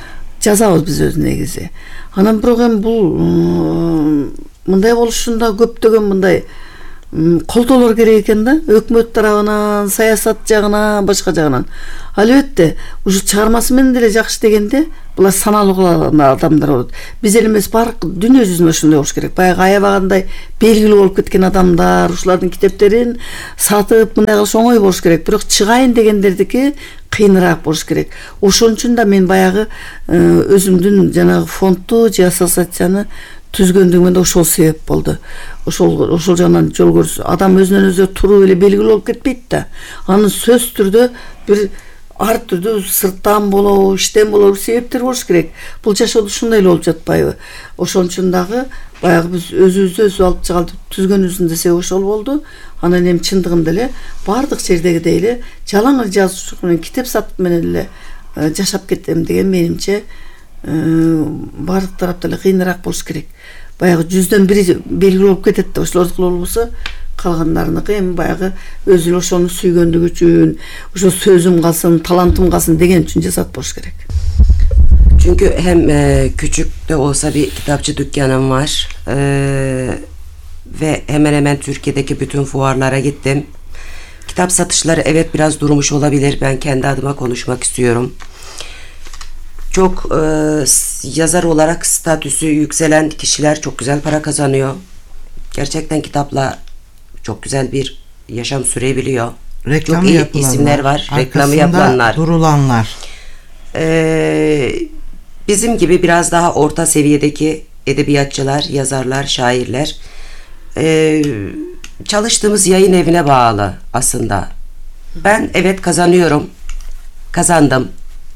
жазабыз биз өз негизи. Анан бирок эми бул мындай болушунда көптөгөн мындай колдоолор керек экен да, өкмөт тарабынан, саясат жагынан, башка жагынан. Албетте, ушу чыгармасы менен деле жакшы дегенде, булар саналуу адамдар болот. Биз эле эмес, бар дүйнө жүзүндө ошондой болуш керек. Баягы аябагандай белгилүү болуп кеткен адамдар, ушулардын китептерин сатып мындай кылыш оңой болуш керек. Бирок чыгайын дегендердики кыйыныраак болуш керек. Ошон үчүн да мен баягы өзүмдүн жанагы фондду же ассоциацияны түзгөндүгүмөн да ошол себеп болду. Ошол ошол жагынан жол көрсө, адам өзүнөн өзү туруп эле белгилүү болуп кетпейт да. Аны сөз түрдө бир ар түрдүү сырттан болобу, иштен болобу себептер болуш керек. Бул жашоодо ушундай эле болуп жатпайбы? Ошон үчүн дагы баягы биз өзүбүздү өзү алып чыгып түзгөнүбүздүн да себеби ошол болду. Анан эми чындыгында эле бардык жердегидей эле жалаң эле жазуучулук менен китеп сатып менен эле жашап кетем деген менимче бардык тарапта эле кыйыныраак болуш керек. Баягы жүздөн бири белгилүү болуп кетет да, ошолордуку болбосо калгандарыныкы эми баягы өзү эле ошону сүйгөндүгү үчүн, ошо сөзүм калсын, талантым калсын деген үчүн жасап болуш керек. Çünkü hem e, küçük de olsa bir kitapçı dükkanım var e, ve hemen hemen Türkiye'deki bütün fuarlara gittim. Kitap satışları evet biraz durmuş olabilir. Ben kendi adıma konuşmak istiyorum. Çok e, yazar olarak statüsü yükselen kişiler çok güzel para kazanıyor. Gerçekten kitapla çok güzel bir yaşam sürebiliyor. Reklamı çok iyi yapılanlar, isimler var. Reklamı arkasında yapılanlar. durulanlar. Ee, bizim gibi biraz daha orta seviyedeki edebiyatçılar, yazarlar, şairler ee, çalıştığımız yayın evine bağlı aslında. Ben evet kazanıyorum. Kazandım.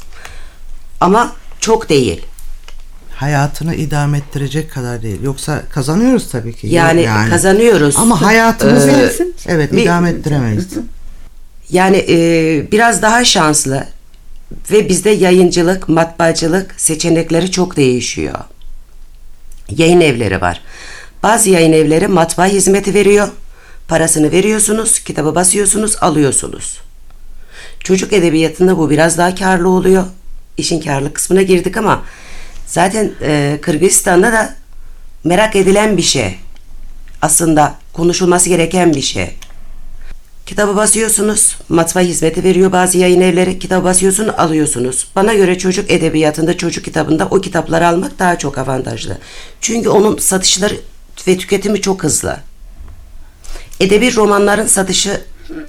Ama çok değil. Hayatını idame ettirecek kadar değil. Yoksa kazanıyoruz tabii ki. Yani, yani. kazanıyoruz. Ama hayatımızı ee, evet bir, idame ettiremeyiz. Yani e, biraz daha şanslı ve bizde yayıncılık, matbaacılık seçenekleri çok değişiyor. Yayın evleri var. Bazı yayın evleri matbaa hizmeti veriyor. Parasını veriyorsunuz, kitabı basıyorsunuz, alıyorsunuz. Çocuk edebiyatında bu biraz daha karlı oluyor. İşin karlı kısmına girdik ama zaten e, Kırgızistan'da da merak edilen bir şey. Aslında konuşulması gereken bir şey. Kitabı basıyorsunuz, matbaa hizmeti veriyor bazı yayın evleri, kitabı basıyorsunuz, alıyorsunuz. Bana göre çocuk edebiyatında, çocuk kitabında o kitapları almak daha çok avantajlı. Çünkü onun satışları ve tüketimi çok hızlı. Edebi romanların satışı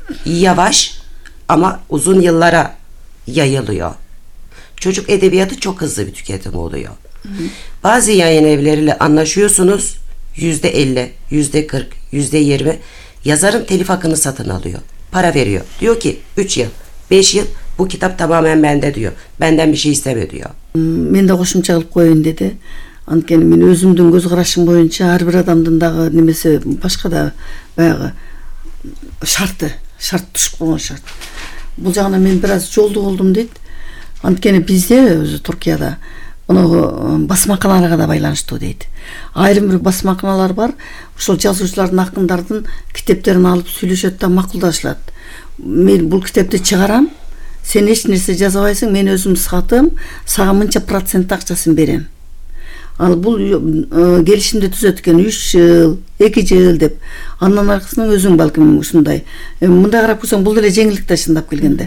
yavaş ama uzun yıllara yayılıyor. Çocuk edebiyatı çok hızlı bir tüketim oluyor. Hı hı. Bazı yayın evleriyle anlaşıyorsunuz, yüzde elli, yüzde kırk, yüzde yirmi yazarın telif hakkını satın alıyor. Para veriyor. Diyor ki üç yıl, beş yıl bu kitap tamamen bende diyor. Benden bir şey isteme diyor. Men de koşumça kılıp koyun dedi. Antkeni men özümdün göz karашым boyunca har bir adamdın dagı nemesi başka da bayağı şartı, şart düşüp bolған şart. Bul jagına men biraz joldu oldum deydi. Antkeni bizde özü Türkiye'de onu basmakanalarga da байланыштуу дейт. Айрым бир басмаканалар бар. Ошол жазуучулардын, акындардын китептерин алып сүйлөшөт да макулдашылат. Мен бул китепти чыгарам. Сен эч нерсе жазабайсың, мен өзүм сатым, сага мынча процент акчасын берем. Ал бул келишимди түзөт экен үч жыл, эки жыл деп. Андан аркысынан өзүң балким ушундай. Мындай карап көрсөң бул деле жеңилдик да чындап келгенде.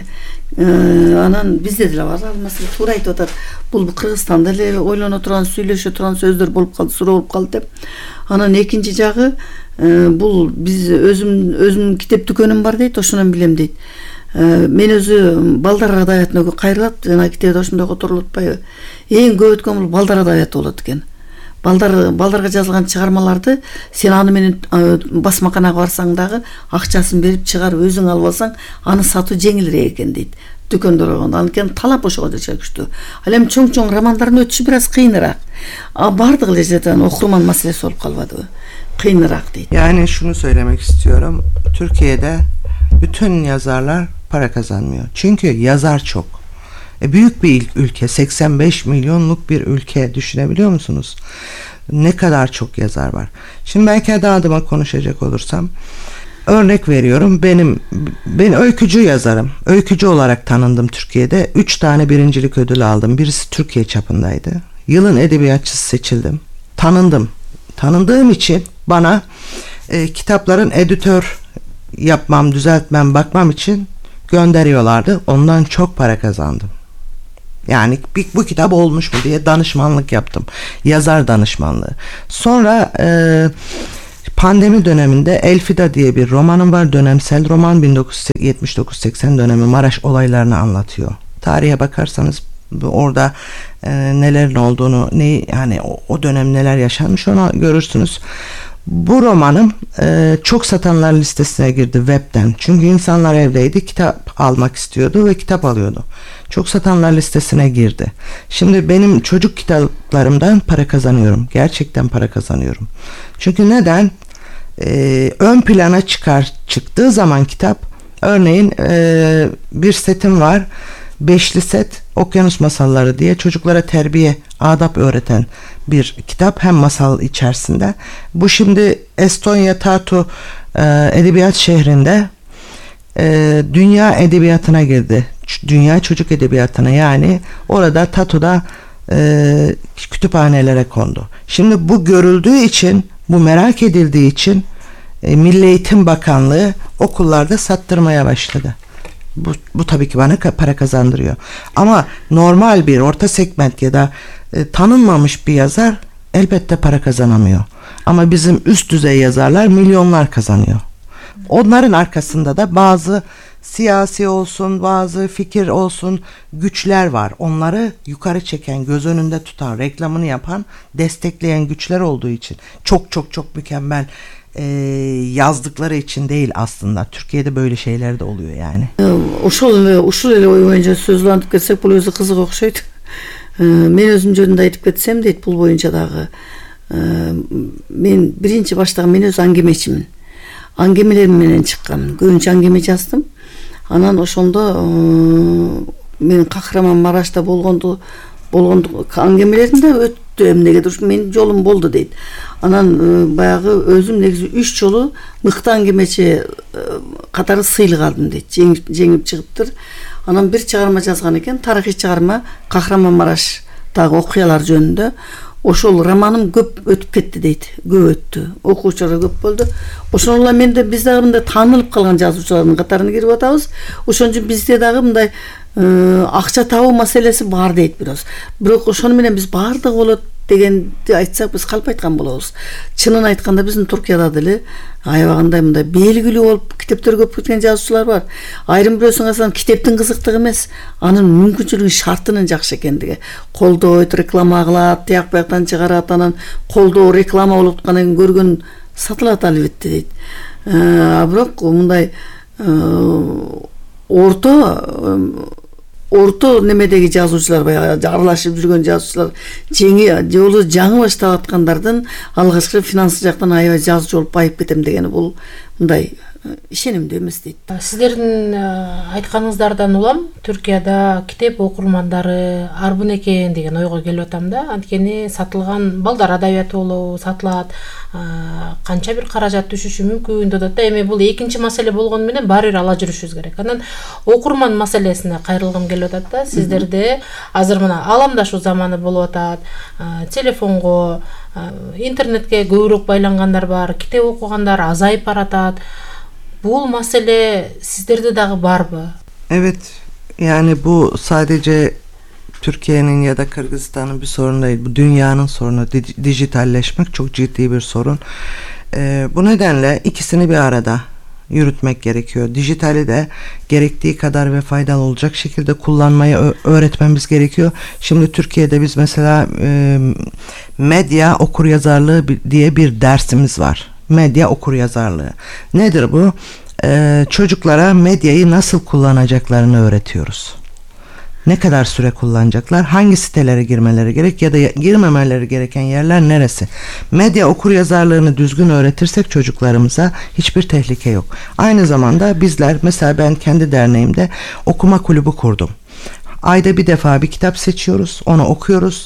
Анан бизде деле бар, маселе туура айтып атат. Бул Кыргызстанда эле ойлоно турган, сүйлөшө турган сөздөр болуп калды, суроо болуп калды деп. Анан экинчи жагы бул биз өзүм өзүм китеп дүкөнүм бар дейт, ошондон билем дейт. Мен өзү балдар адабиятына кайрылат, жана китепте ошондой которулуп атпайбы? Эң көп өткөн бул балдар адабияты болот экен. Балдар балдарга жазылган чыгармаларды сен аны менен басмаканага барсаң дагы акчасын берип чыгарып өзүң алып алсаң, аны сатуу жеңилирээк экен дейт. Дүкөндөр койгондо анткени талап ошого да күчтүү. Ал эми чоң-чоң романдардын өтүшү бир аз кыйыныраак. А бардыгы эле жерден окурман маселеси болуп калбадыбы? Kıyınarak değil. Yani şunu söylemek istiyorum. Türkiye'de bütün yazarlar para kazanmıyor. Çünkü yazar çok. E büyük bir ülke, seksen beş milyonluk bir ülke, düşünebiliyor musunuz? Ne kadar çok yazar var. Şimdi ben kendi adıma konuşacak olursam, Örnek veriyorum, benim ben öykücü yazarım. Öykücü olarak tanındım Türkiye'de. Üç tane birincilik ödülü aldım. Birisi Türkiye çapındaydı. Yılın edebiyatçısı seçildim. Tanındım. Tanındığım için bana e, kitapların editör yapmam, düzeltmem, bakmam için gönderiyorlardı. Ondan çok para kazandım. Yani bir, bu kitap olmuş mu diye danışmanlık yaptım. Yazar danışmanlığı. Sonra e, pandemi döneminde Elfida diye bir romanım var. Dönemsel roman, bin dokuz yüz yetmiş dokuz seksen dönemi Maraş olaylarını anlatıyor. Tarihe bakarsanız orada e, nelerin olduğunu, neyi, yani o, o dönem neler yaşanmış onu görürsünüz. Bu romanım e, çok satanlar listesine girdi webten. Çünkü insanlar evdeydi, kitap almak istiyordu ve kitap alıyordu. Çok satanlar listesine girdi. Şimdi benim çocuk kitaplarımdan para kazanıyorum. Gerçekten para kazanıyorum. Çünkü neden? E, ön plana çıkar çıktığı zaman kitap, örneğin e, bir setim var. Beşli set, Okyanus Masalları diye çocuklara terbiye, adap öğreten bir kitap, hem masal içerisinde. Bu şimdi Estonya Tartu e, Edebiyat Şehri'nde e, dünya edebiyatına girdi. Dünya çocuk edebiyatına, yani orada Tartu'da e, kütüphanelere kondu. Şimdi bu görüldüğü için, bu merak edildiği için e, Milli Eğitim Bakanlığı okullarda sattırmaya başladı. Bu, bu tabii ki bana para kazandırıyor. Ama normal bir orta segment ya da e, tanınmamış bir yazar elbette para kazanamıyor. Ama bizim üst düzey yazarlar milyonlar kazanıyor. Onların arkasında da bazı siyasi olsun, bazı fikir olsun güçler var. Onları yukarı çeken, göz önünde tutan, reklamını yapan, destekleyen güçler olduğu için çok çok çok mükemmel e, yazdıkları için değil aslında. Türkiye'de böyle şeyler de oluyor yani. Ошол эле ушул эле ой боюнча сөзлөнүп кетсек, бул өзү кызык окшойт. Мен өзүм жөнүндө айтып кетсем дейт, бул боюнча дагы мен биринчи баштагы мен өз аңгемечимин. Аңгемелерим менен чыккан. Көбүнчө аңгеме жаздым. Анан ошондо мен Кахраманмарашта болгонду болгонду аңгемелеримде өттү, эмнегедир ушу менин жолум болду дейт. Анан баягы өзүм негизи үч жолу мыкты аңгемечи катары сыйлык алдым дейт. Жеңип чыгыптыр. Анан бир чыгарма жазган экен, тарыхый чыгарма, Кахраманмараштагы окуялар жөнүндө. Ошол романым көп өтүп кетти дейт. Көп өттү. Окуучулар көп болду. Ошондо мен да биз дагы мындай таанылып калган жазуучулардын катарына кирип атабыз. Ошон үчүн бизде дагы мындай акча табуу маселеси бар дейт бирок. Бирок ошону менен биз баардыгы болот дегенди айтсак биз калп айткан болобуз. Чынын айтканда биздин Туркияда деле аябагандай мындай белгилүү болуп китептер көп кеткен жазуучулар бар. Айрым бирөөсүн карасаң китептин кызыктыгы эмес, анын мүмкүнчүлүгү, шартынын жакшы экендиги. Колдойт, реклама кылат, тияк бияктан чыгарат, анан колдоо, реклама болуп атканын көргөн сатылат албетте дейт. А бирок мындай орто орто немедеги жазуучулар, баягы аралашып жүргөн жазуучулар, жеңи жолу жаңы баштап аткандардын алгачкы финансы жактан аябай жазуучу болуп байып кетем дегени бул мындай ишенимдүү эмес дейт. Сиздердин айтканыңыздардан улам Түркияда китеп окурмандары арбын экен деген ойго келип атам да. Анткени сатылган балдар адабияты болобу, сатылат, канча бир каражат түшүшү мүмкүн деп атат да. Эми бул экинчи маселе болгону менен баары бир ала жүрүшүбүз керек. Анан окурман маселесине кайрылгым келип атат да. Сиздерде азыр мына аламдашуу заманы болуп атат. Телефонго, интернетке көбүрөөк байлангандар бар, китеп окугандар азайып баратат. Bu mesele sizlerde dağı var mı? Evet, yani bu sadece Türkiye'nin ya da Kırgızistan'ın bir sorunu değil. Bu dünyanın sorunu. Dijitalleşmek çok ciddi bir sorun. Ee, bu nedenle ikisini bir arada yürütmek gerekiyor. Dijitali de gerektiği kadar ve faydalı olacak şekilde kullanmayı öğretmemiz gerekiyor. Şimdi Türkiye'de biz mesela e, medya okuryazarlığı diye bir dersimiz var. Medya okuryazarlığı. Nedir bu? Ee, çocuklara medyayı nasıl kullanacaklarını öğretiyoruz. Ne kadar süre kullanacaklar, hangi sitelere girmeleri gerek ya da girmemeleri gereken yerler neresi? Medya okuryazarlığını düzgün öğretirsek çocuklarımıza hiçbir tehlike yok. Aynı zamanda bizler, mesela ben kendi derneğimde okuma kulübü kurdum. Ayda bir defa bir kitap seçiyoruz, onu okuyoruz.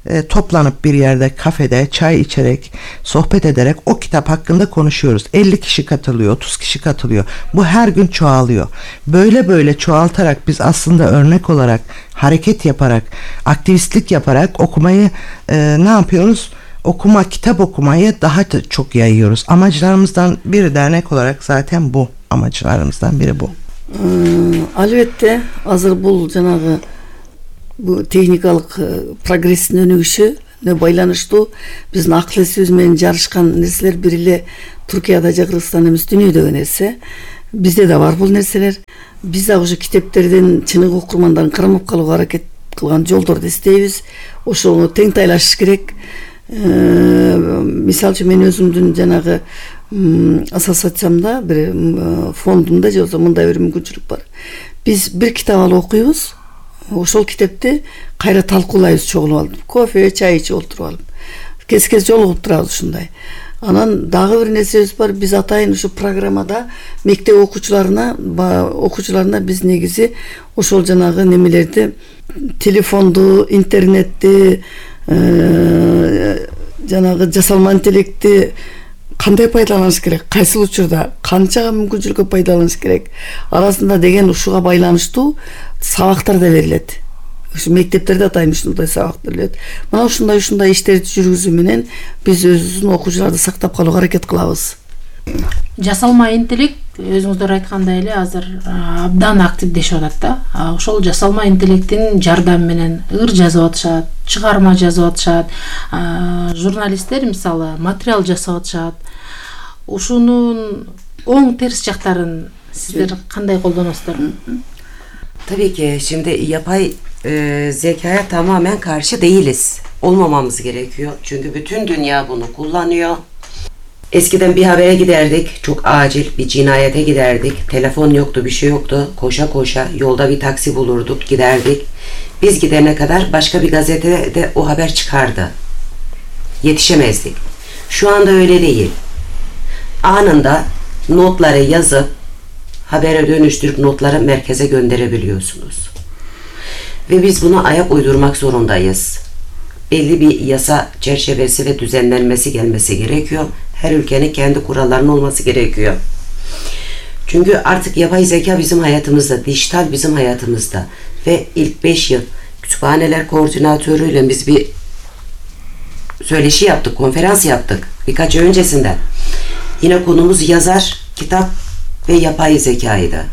e, toplanıp bir yerde kafede çay içerek, sohbet ederek o kitap hakkında konuşuyoruz. elli kişi katılıyor, otuz kişi katılıyor. Bu her gün çoğalıyor. Böyle böyle çoğaltarak biz aslında örnek olarak, hareket yaparak, aktivistlik yaparak okumayı e, ne yapıyoruz? Okuma, kitap okumayı daha çok yayıyoruz. Amaclarımızdan biri dernek olarak zaten bu. Amaclarımızdan biri bu. Albatta, hazır bul janağı bu teknikалық прогресстин өнүгүшү байланыштуу биздин акыл эсибиз менен жарышкан нерселер бир эле Туркияда же Кыргызстанда эмес, дүйнөдөгү нерсе. Бизде да бар бул нерселер. Биз да уже китептерден чыныгы окурмандарын кармап калууга аракет кылган жолдорду издейбиз. Ошону тең тайлашыш керек. Мисалы үчүн мен өзүмдүн жанагы ассоциациямда, бир фондумда же болсо мындай бир мүмкүнчүлүк бар. Биз бир китап алып окуйбуз. Ошол китепти кайра талкуулайбыз чогулуп алып. Кофе, чай ичип отуруп алып. Кез-кез жолугуп турабыз ушундай. Анан дагы бир нерсебиз бар. Биз атайын ушу программада мектеп окуучуларына, окуучуларына биз негизи ошол жанагы немелерди, телефонду, интернетти, жанагы жасалма интеллектти кандай пайдаланыш керек, кайсыл учурда, канча мүмкүнчүлүккө пайдаланыш керек арасында деген ушуга байланыштуу сабактар да берилет. Ушу мектептерде атайын ушундай сабак берилет. Мына ушундай ушундай иштерди жүргүзүү менен биз өзүбүздүн окуучуларды сактап калууга аракет кылабыз. Жасалма интеллект өзүңүздөр айткандай эле азыр абдан активдешип атат да. Ошол жасалма интеллекттин жардамы менен ыр жазып атышат, чыгарма жазып атышат, журналисттер мисалы материал жасап атышат. Ушунун оң терс жактарын сиздер кандай колдоносуздар? Tabii ki şimdi yapay e, zekaya tamamen karşı değiliz. Olmamamız gerekiyor. Çünkü bütün dünya bunu kullanıyor. Eskiden bir habere giderdik, çok acil bir cinayete giderdik. Telefon yoktu, bir şey yoktu. Koşa koşa yolda bir taksi bulurduk, giderdik. Biz gidene kadar başka bir gazetede de o haber çıkardı. Yetişemezdik. Şu anda öyle değil. Anında notları yazıp habere dönüştürüp notları merkeze gönderebiliyorsunuz. Ve biz buna ayak uydurmak zorundayız. Belli bir yasa çerçevesi ve düzenlenmesi gelmesi gerekiyor. Her ülkenin kendi kurallarının olması gerekiyor. Çünkü artık yapay zeka bizim hayatımızda, dijital bizim hayatımızda. Ve ilk beş yıl kütüphaneler koordinatörüyle biz bir söyleşi yaptık, konferans yaptık birkaç ay öncesinden. Yine konumuz yazar, kitap ve yapay zekaydı.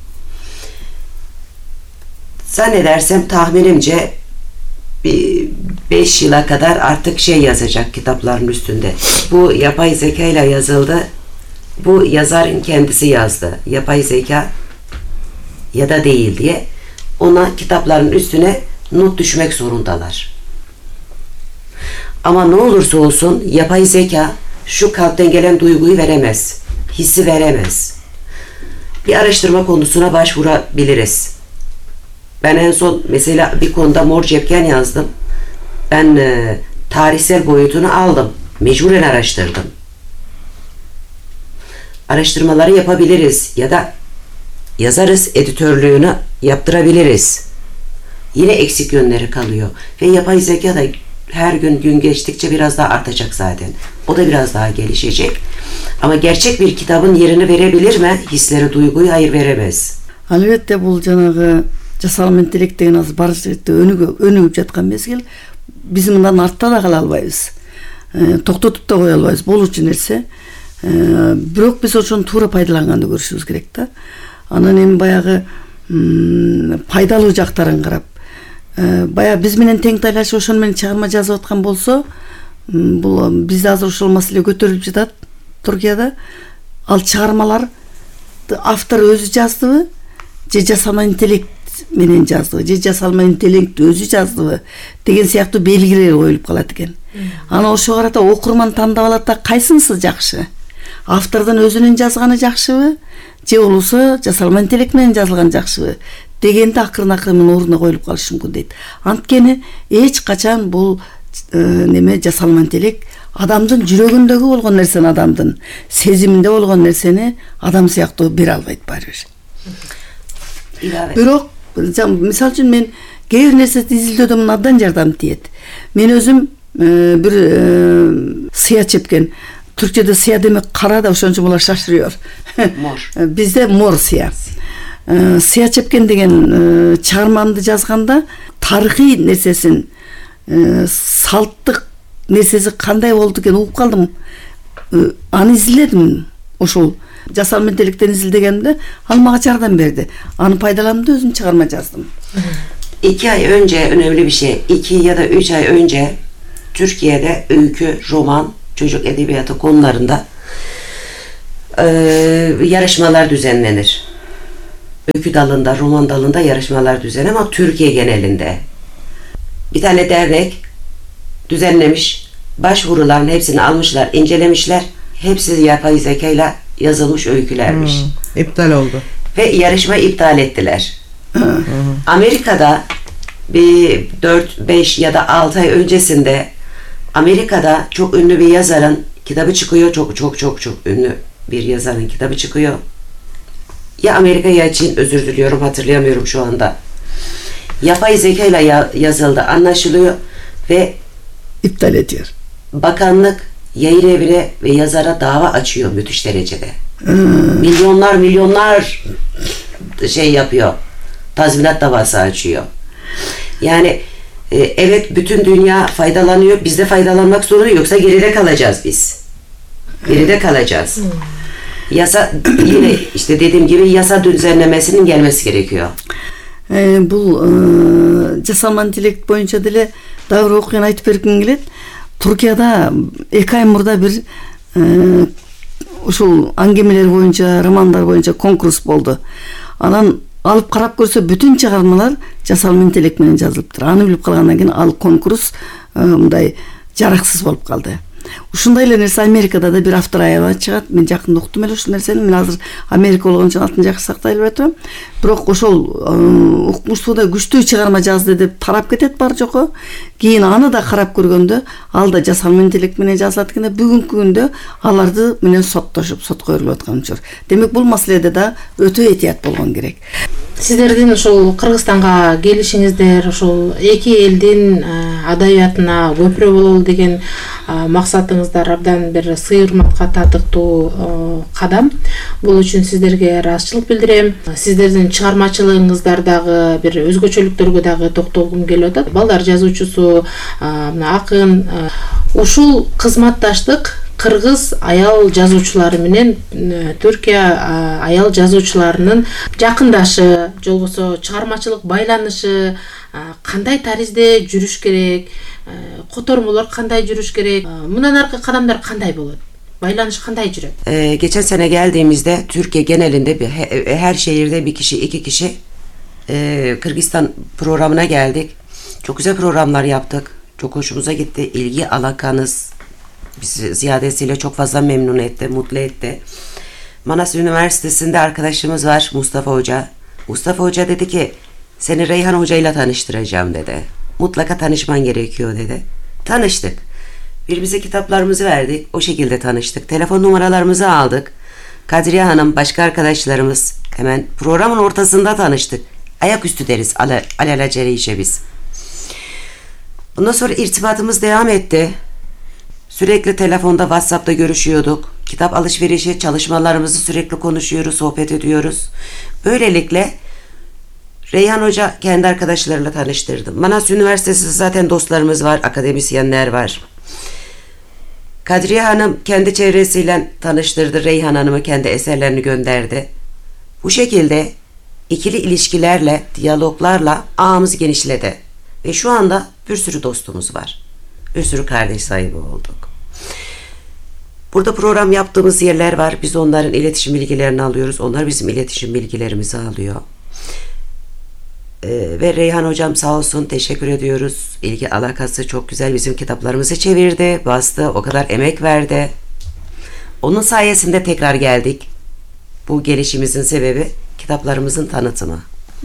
Zannedersem tahminimce bir beş yıla kadar artık şey yazacak kitapların üstünde. Bu yapay zeka ile yazıldı. Bu yazarın kendisi yazdı. Yapay zeka ya da değil diye. Ona kitapların üstüne not düşmek zorundalar. Ama ne olursa olsun yapay zeka şu kalpten gelen duyguyu veremez. Hissi veremez. Bir araştırma konusuna başvurabiliriz. Ben en son mesela bir konuda mor cepken yazdım. Ben e, tarihsel boyutunu aldım. Mecburen araştırdım. Araştırmaları yapabiliriz ya da yazarız, editörlüğünü yaptırabiliriz. Yine eksik yönleri kalıyor. Ve yapay zeka da her gün gün geçtikçe biraz daha artacak zaten. O da biraz daha gelişecek. Ama gerçek bir kitabın yerini verebilir mi? Hisleri, duyguyu hayır veremez. Albatta bul janagı жасалма интеллект деген азыр бар жерде өнүгүп жаткан мезгил. Биз мындан артта да кала албайбыз. Токтотуп да кое албайбыз. Болуучу нерсе. Бирок биз ошону туура пайдаланганды көрүшүбүз керек да. Анан эми баягы пайдалуу жактарын карап, баягы биз менен тең тайлашып ошону менен чыгарма жазып аткан болсо, бул бизде азыр ошол маселе көтөрүлүп жатат Туркияда. Ал чыгармалар автор өзү жаздыбы, же жасалма интеллект менен жаздыбы, же жасалма интеллект өзү жаздыбы деген сыяктуу белгилер коюлуп калат экен. Аны ошого карата окурман тандап алат да кайсынысы жакшы? Автордун өзүнүн жазганы жакшыбы, же болбосо жасалма интеллект менен жазылган жакшыбы дегенди акырын акырын менен ордуна коюлуп калышы мүмкүн дейт. Анткени эч качан бул неме жасалма интеллект адамдын жүрөгүндөгү болгон нерсени, адамдын сезиминде болгон нерсени адам сыяктуу бере албайт баары бир. Бирок мисалы үчүн мен кээ бир нерсени изилдөөдө мына абдан жардам тиет. Мен өзүм бир сыя чепкен. Түркчеде сыя демек кара да, ошон үчүн булар шашырıyor. Мор. Бизде мор сыя. Сыя чепкен деген чыгармамды жазганда тарыхый нерсесин, салттык нерсеси кандай болду экен угуп калдым. Аны изилдедим. Ошол жасалма интелликттен изилдегенде ал мага жардам берди. Аны пайдаланып өзүм чыгарма жаздым. İki ay önce önemli bir şey. iki ya da üç ay önce Türkiye'de öykü, roman, çocuk edebiyatı konularında e, yarışmalar düzenlenir. Öykü dalında, roman dalında yarışmalar düzenlenir ama Türkiye genelinde. Bir tane dernek düzenlemiş. Başvuruların hepsini almışlar, incelemişler. Hepsi yapay zekayla yazılmış öykülermiş. Hmm, iptal oldu. Ve yarışma iptal ettiler. Amerika'da bir dört beş ya da altı ay öncesinde Amerika'da çok ünlü bir yazarın kitabı çıkıyor. Çok çok çok çok ünlü bir yazarın kitabı çıkıyor. Ya Amerika ya Çin, özür diliyorum, hatırlayamıyorum şu anda. Yapay zekayla ya yazıldı anlaşılıyor ve iptal ediyor. Bakanlık yayın evine ve yazara dava açıyor müthiş derecede. Hmm. Milyonlar milyonlar şey yapıyor. Tazminat davası açıyor. Yani e, evet bütün dünya faydalanıyor. Biz de faydalanmak zorundayız. Yoksa geride kalacağız biz. Geride kalacağız. Hmm. Yasa yine işte dediğim gibi yasa düzenlemesinin gelmesi gerekiyor. E, bu e, жасалма интеллект боюнча деле дагы бир окуяны айтып бергим келет. Туркияда эки ай мурда бир ушул аңгемелер боюнча, романдар боюнча конкурс болду. Анан алып карап көрсө бүтүн чыгармалар жасалма интеллект менен жазылыптыр. Аны билип калгандан кийин ал конкурс мындай жараксыз болуп калды. Ушундай эле нерсе Америкада да бир автор аябай чыгат. Мен жакында уктум эле ушул нерсени. Мен азыр Америка болгон үчүн атын жакшы сактай элбей атам. Бирок ошол укмуштууда күчтүү чыгарма жазды деп тарап кетет бар жокко. Кийин аны да карап көргөндө ал да жасалма интеллект менен жазылат экен. Бүгүнкү күндө аларды менен соттошуп, сотко берилип аткан учур. Демек бул маселеде да өтө этият болгон керек. Сиздердин ошол Кыргызстанга келишиңиздер ошол эки элдин адабиятына көпүрө бололу деген максатыңыздар абдан бир сый урматка татыктуу кадам. Бул үчүн сиздерге ыраазычылык билдирем. Сиздердин чыгармачылыгыңыздардагы бир өзгөчөлүктөргө дагы токтолгум келип атат. Балдар жазуучусу, акын, ушул кызматташтык Кыргыз аял жазуучулары менен Түркия аял жазуучуларынын жакындашы, же болбосо чыгармачылык байланышы кандай таризде жүрүш керек, котормолор кандай жүрүш керек, мындан аркы кадамдар кандай болот? Байланış kандай жүрөt? Ee, geçen sene geldiğimizde Türkiye genelinde bir, her şehirde bir kişi, iki kişi e, Kırgızistan programına geldik. Çok güzel programlar yaptık. Çok hoşumuza gitti. İlgi alakanız bizi ziyadesiyle çok fazla memnun etti, mutlu etti. Manas Üniversitesi'nde arkadaşımız var, Mustafa Hoca. Mustafa Hoca dedi ki seni Reyhan Hoca ile tanıştıracağım dedi. Mutlaka tanışman gerekiyor dedi. Tanıştık. Birbirimize kitaplarımızı verdik. O şekilde tanıştık. Telefon numaralarımızı aldık. Kadriye Hanım, başka arkadaşlarımız hemen programın ortasında tanıştık. Ayaküstü deriz alelacele işe biz. Ondan sonra irtibatımız devam etti. Sürekli telefonda, WhatsApp'ta görüşüyorduk. Kitap alışverişi, çalışmalarımızı sürekli konuşuyoruz, sohbet ediyoruz. Böylelikle Reyhan Hoca kendi arkadaşlarıyla tanıştırdı. Manas Üniversitesi zaten dostlarımız var, akademisyenler var. Kadriye Hanım kendi çevresiyle tanıştırdı. Reyhan Hanım'ı kendi eserlerini gönderdi. Bu şekilde ikili ilişkilerle, diyaloglarla ağımız genişledi. Ve şu anda bir sürü dostumuz var. Bir sürü kardeş sahibi olduk. Burada program yaptığımız yerler var. Biz onların iletişim bilgilerini alıyoruz. Onlar bizim iletişim bilgilerimizi alıyor. Ee, ve Reyhan Hocam sağ olsun, teşekkür ediyoruz. İlgi alakası çok güzel. Bizim kitaplarımızı çevirdi, bastı. O kadar emek verdi. Onun sayesinde tekrar geldik. Bu gelişimizin sebebi kitaplarımızın tanıtımı.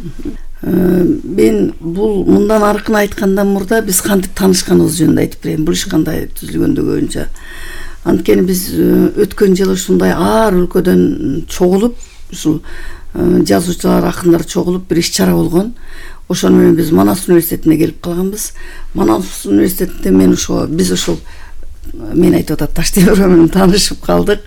Ben bул мындан аркын айткандан мурда биз кантип таанышканыбыз жөнүндө айтып берейин. Бул иш кандай түзүлгөндүгү боюнча. Анткени биз өткөн жылы ушундай ар өлкөдөн чогулуп, ушул жазуучулар, акындар чогулуп бир иш чара болгон. ошону менен биз Манас университетине келип калганбыз. Манас университетинде мен ошо биз ошол мен айтып атат Таштемир менен таанышып калдык.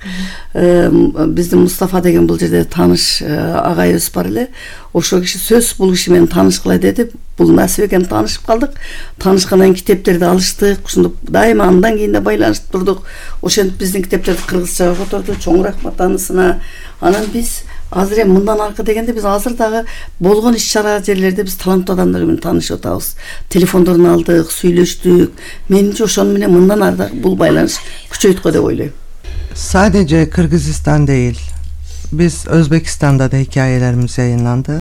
Биздин Мустафа деген бул жерде тааныш агайыбыз бар эле. Ошо киши сөз бул киши менен таанышкыла деди. Бул насип экен, таанышып калдык. Таанышкандан кийин китептерди алыштык. Ушундук дайыма андан кийин да байланышып турдук. Ошентип биздин китептерди кыргызчага которду, Чоң Рахмат анысына. Анан биз азыр эми мындан аркы дегенде биз азыр дагы болгон иш-чара жерлерде биз таланттуу адамдар менен таанышып атабыз. Телефондорун алдык, сүйлөштүк. Менимче ошону менен мындан ары дагы бул байланыш күчөйт го деп ойлойм. Sadece Kırgızistan değil, biz Özbekistan'da da hikayelerimiz yayınlandı.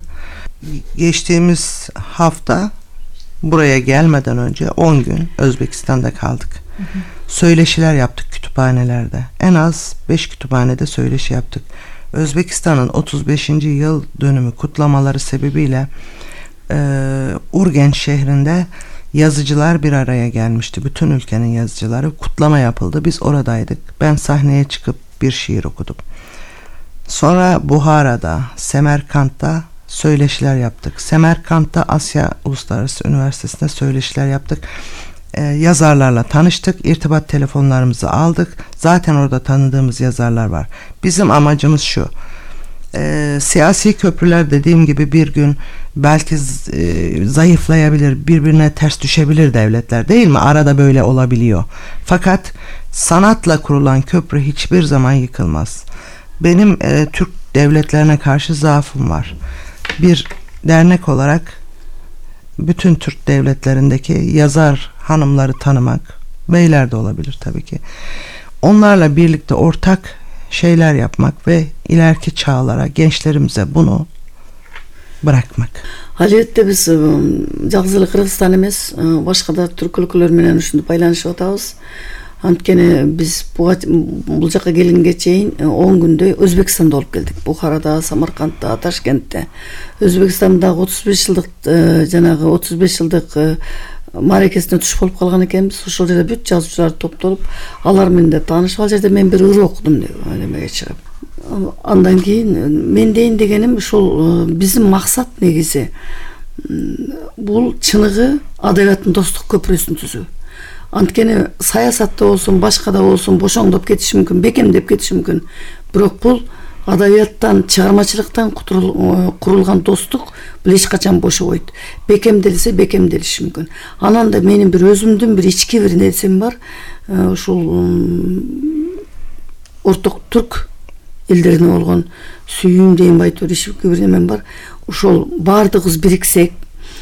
Geçtiğimiz hafta buraya gelmeden önce on gün Özbekistan'da kaldık. Hı hı. Söyleşiler yaptık kütüphanelerde. En az beş kütüphanede söyleşi yaptık. Özbekistan'ın otuz beşinci yıl dönümü kutlamaları sebebiyle e, Urgenç şehrinde yazıcılar bir araya gelmişti. Bütün ülkenin yazıcıları, kutlama yapıldı. Biz oradaydık. Ben sahneye çıkıp bir şiir okudum. Sonra Buhara'da, Semerkant'ta söyleşiler yaptık. Semerkant'ta Asya Uluslararası Üniversitesi'nde söyleşiler yaptık. Ee, yazarlarla tanıştık. İrtibat telefonlarımızı aldık. Zaten orada tanıdığımız yazarlar var. Bizim amacımız şu. E, siyasi köprüler dediğim gibi bir gün belki e, zayıflayabilir, birbirine ters düşebilir devletler, değil mi? Arada böyle olabiliyor. Fakat sanatla kurulan köprü hiçbir zaman yıkılmaz. Benim e, Türk devletlerine karşı zaafım var. Bir dernek olarak bütün Türk devletlerindeki yazar hanımları tanımak, beyler de olabilir tabii ki. Onlarla birlikte ortak şeyler yapmak ve ileriki çağlara, gençlerimize bunu bırakmak. Албетте биз жалгыз эле Кыргызстан эмес, башка да түрк өлкөлөр менен ушинтип байланышып атабыз. Анткени биз бул жака келгенге чейин он күндөй Өзбекстанда болуп келдик. Бухарада, Самаркандта, Ташкентте. Өзбекстандагы отуз беш жылдык жанагы отуз беш жылдык мааракесине туш болуп калган экенбиз. Ошол жерде бүт жазуучулар топтолуп, алар менен да таанышып, ал жерде мен бир ыр окудум деп немеге чыгып. Андан кийин мен дейин дегеним ушул биздин максат негизи бул чыныгы адабияттын достук көпүрөсүн түзүү. Анткени саясатта болсун, башка да болсун бошоңдоп кетиши мүмкүн, бекемдеп кетиши мүмкүн. Бирок бул адабияттан, чыгармачылыктан курулган достук бул эч качан бошобойт. Бекемделсе бекемделиши мүмкүн. Анан да менин бир өзүмдүн бир ички бир нерсем бар. Ушул орток түрк элдерине болгон сүйүүм дейм айтып ички бир немем бар. Ошол баардыгыбыз бириксек,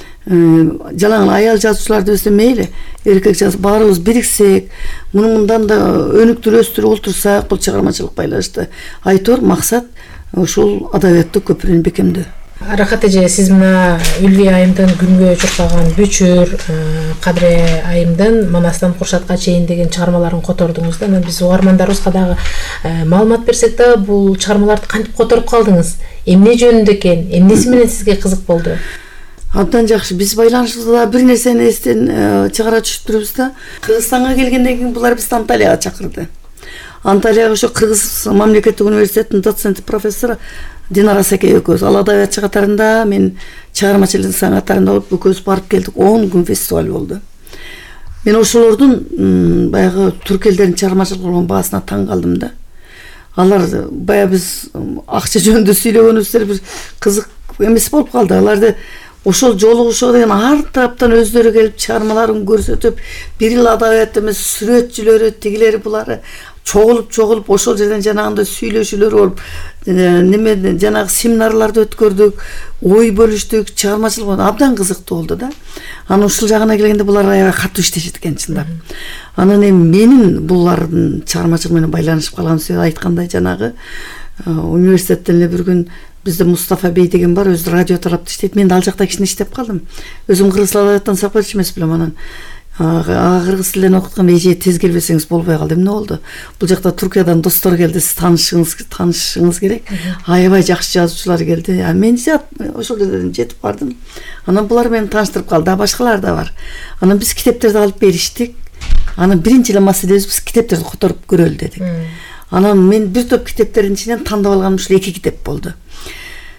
жалаң аял жазуучуларды өсө мейли, эркек жазып баарыбыз бириксек, муну мындан да өнүктүрөстүрүп олтурсак, бул чыгармачылык байланышты айтор максат ушул адабияттык көпүрөнү бекемдөө. Рахат эже, сиз мына Үлвия айымдын күнгө чуркаган Бүчүр, Кадыре айымдын Манастан Куршатка чейин деген чыгармаларын котордуңуз да. Анан биз угармандарыбызга дагы маалымат берсек да, бул чыгармаларды кантип которуп калдыңыз? Эмне жөнүндө экен? Эмнеси менен сизге кызык болду? Абдан жакшы. Биз байланышыбызда бир нерсени эстен чыгара түшүптүрүбүз да. Кыргызстанга келгенден кийин булар бизди Анталияга чакырды. Анталияга ошо Кыргыз мамлекеттик университетинин доценти профессору Динара Саке экөөбүз, ал адабиятчы катарында, мен чыгармачылык саң катарында болуп экөөбүз барып келдик. он күн фестиваль болду. Мен ошолордун баягы түрк элдеринин чыгармачылык болгон баасына таң калдым да. Алар баягы биз акча жөнүндө сүйлөгөнүбүздөр бир кызык эмес болуп калды. Аларды ошол жолугушуу деген ар тараптан өздөрү келип чыгармаларын көрсөтүп, бир эл адабият эмес, сүрөтчүлөрү, тигилери булары чогулуп чогулуп ошол жерден жанагындай сүйлөшүүлөр болуп, неме жанагы семинарларды өткөрдүк, ой бөлүштүк, чыгармачылык абдан кызыктуу болду да. Анан ушул жагына келгенде булар аябай катуу иштешет экен чындап. Анан эми менин булардын чыгармачылык менен байланышып калган сөз айткандай жанагы университеттен эле бир күн бизде Мустафа Бей деген бар, өзү радио тарапта иштейт. Мен ал жакта кичине иштеп калдым. Өзүм кыргыз адабияттан сапар эмес билем. Анан кыргыз тилинен окуткан эже тез келбесеңиз болбой калды. Эмне болду? Бул жакта Туркиядан достор келди, сиз таанышыңыз таанышыңыз керек. Аябай жакшы жазуучулар келди. А мен ошол жерден жетип бардым. Анан булар мени тааныштырып калды, башкалар да бар. Анан биз китептерди алып бериштик. Анан биринчи эле маселебиз биз китептерди которуп көрөлү дедик. Анан мен бир топ китептердин ичинен тандап алганым ушул эки китеп болду.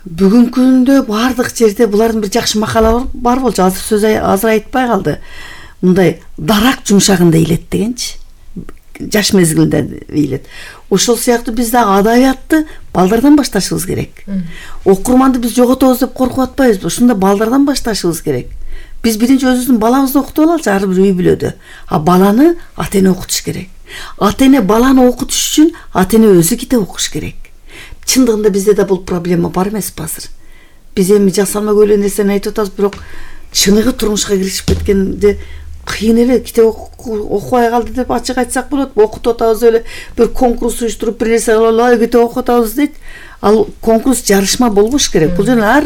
бүгүнкү күндө баардык жерде булардын бир жакшы макала бар болчу. Азыр сөз азыр айтпай калды. Мындай дарак жумшагында илет дегенчи. Жаш мезгилинде илет. Ошол сыяктуу биз дагы адабиятты балдардан башташыбыз керек. Окурманды биз жоготобуз деп коркуп атпайбызбы? Ушунда балдардан башташыбыз керек. Биз биринчи өзүбүздүн балабызды окутуп алалычы ар бир үй бүлөдө. А баланы ата-эне окутуш керек. Ата-эне баланы окутуш үчүн ата-эне өзү китеп окуш керек. Чындыгында бизде да бул проблема бар эмеспи азыр? Биз эми жасалма көйлө нерсени айтып атабыз, бирок чыныгы турмушка киришип кеткенде кыйын эле. Китеп окубай калды деп ачык айтсак болот. Окутуп атабыз эле, бир конкурс уюштуруп бир нерсе кылалы, китеп окутабыз дейт. Ал конкурс жарышма болбош керек. Бул жерде ар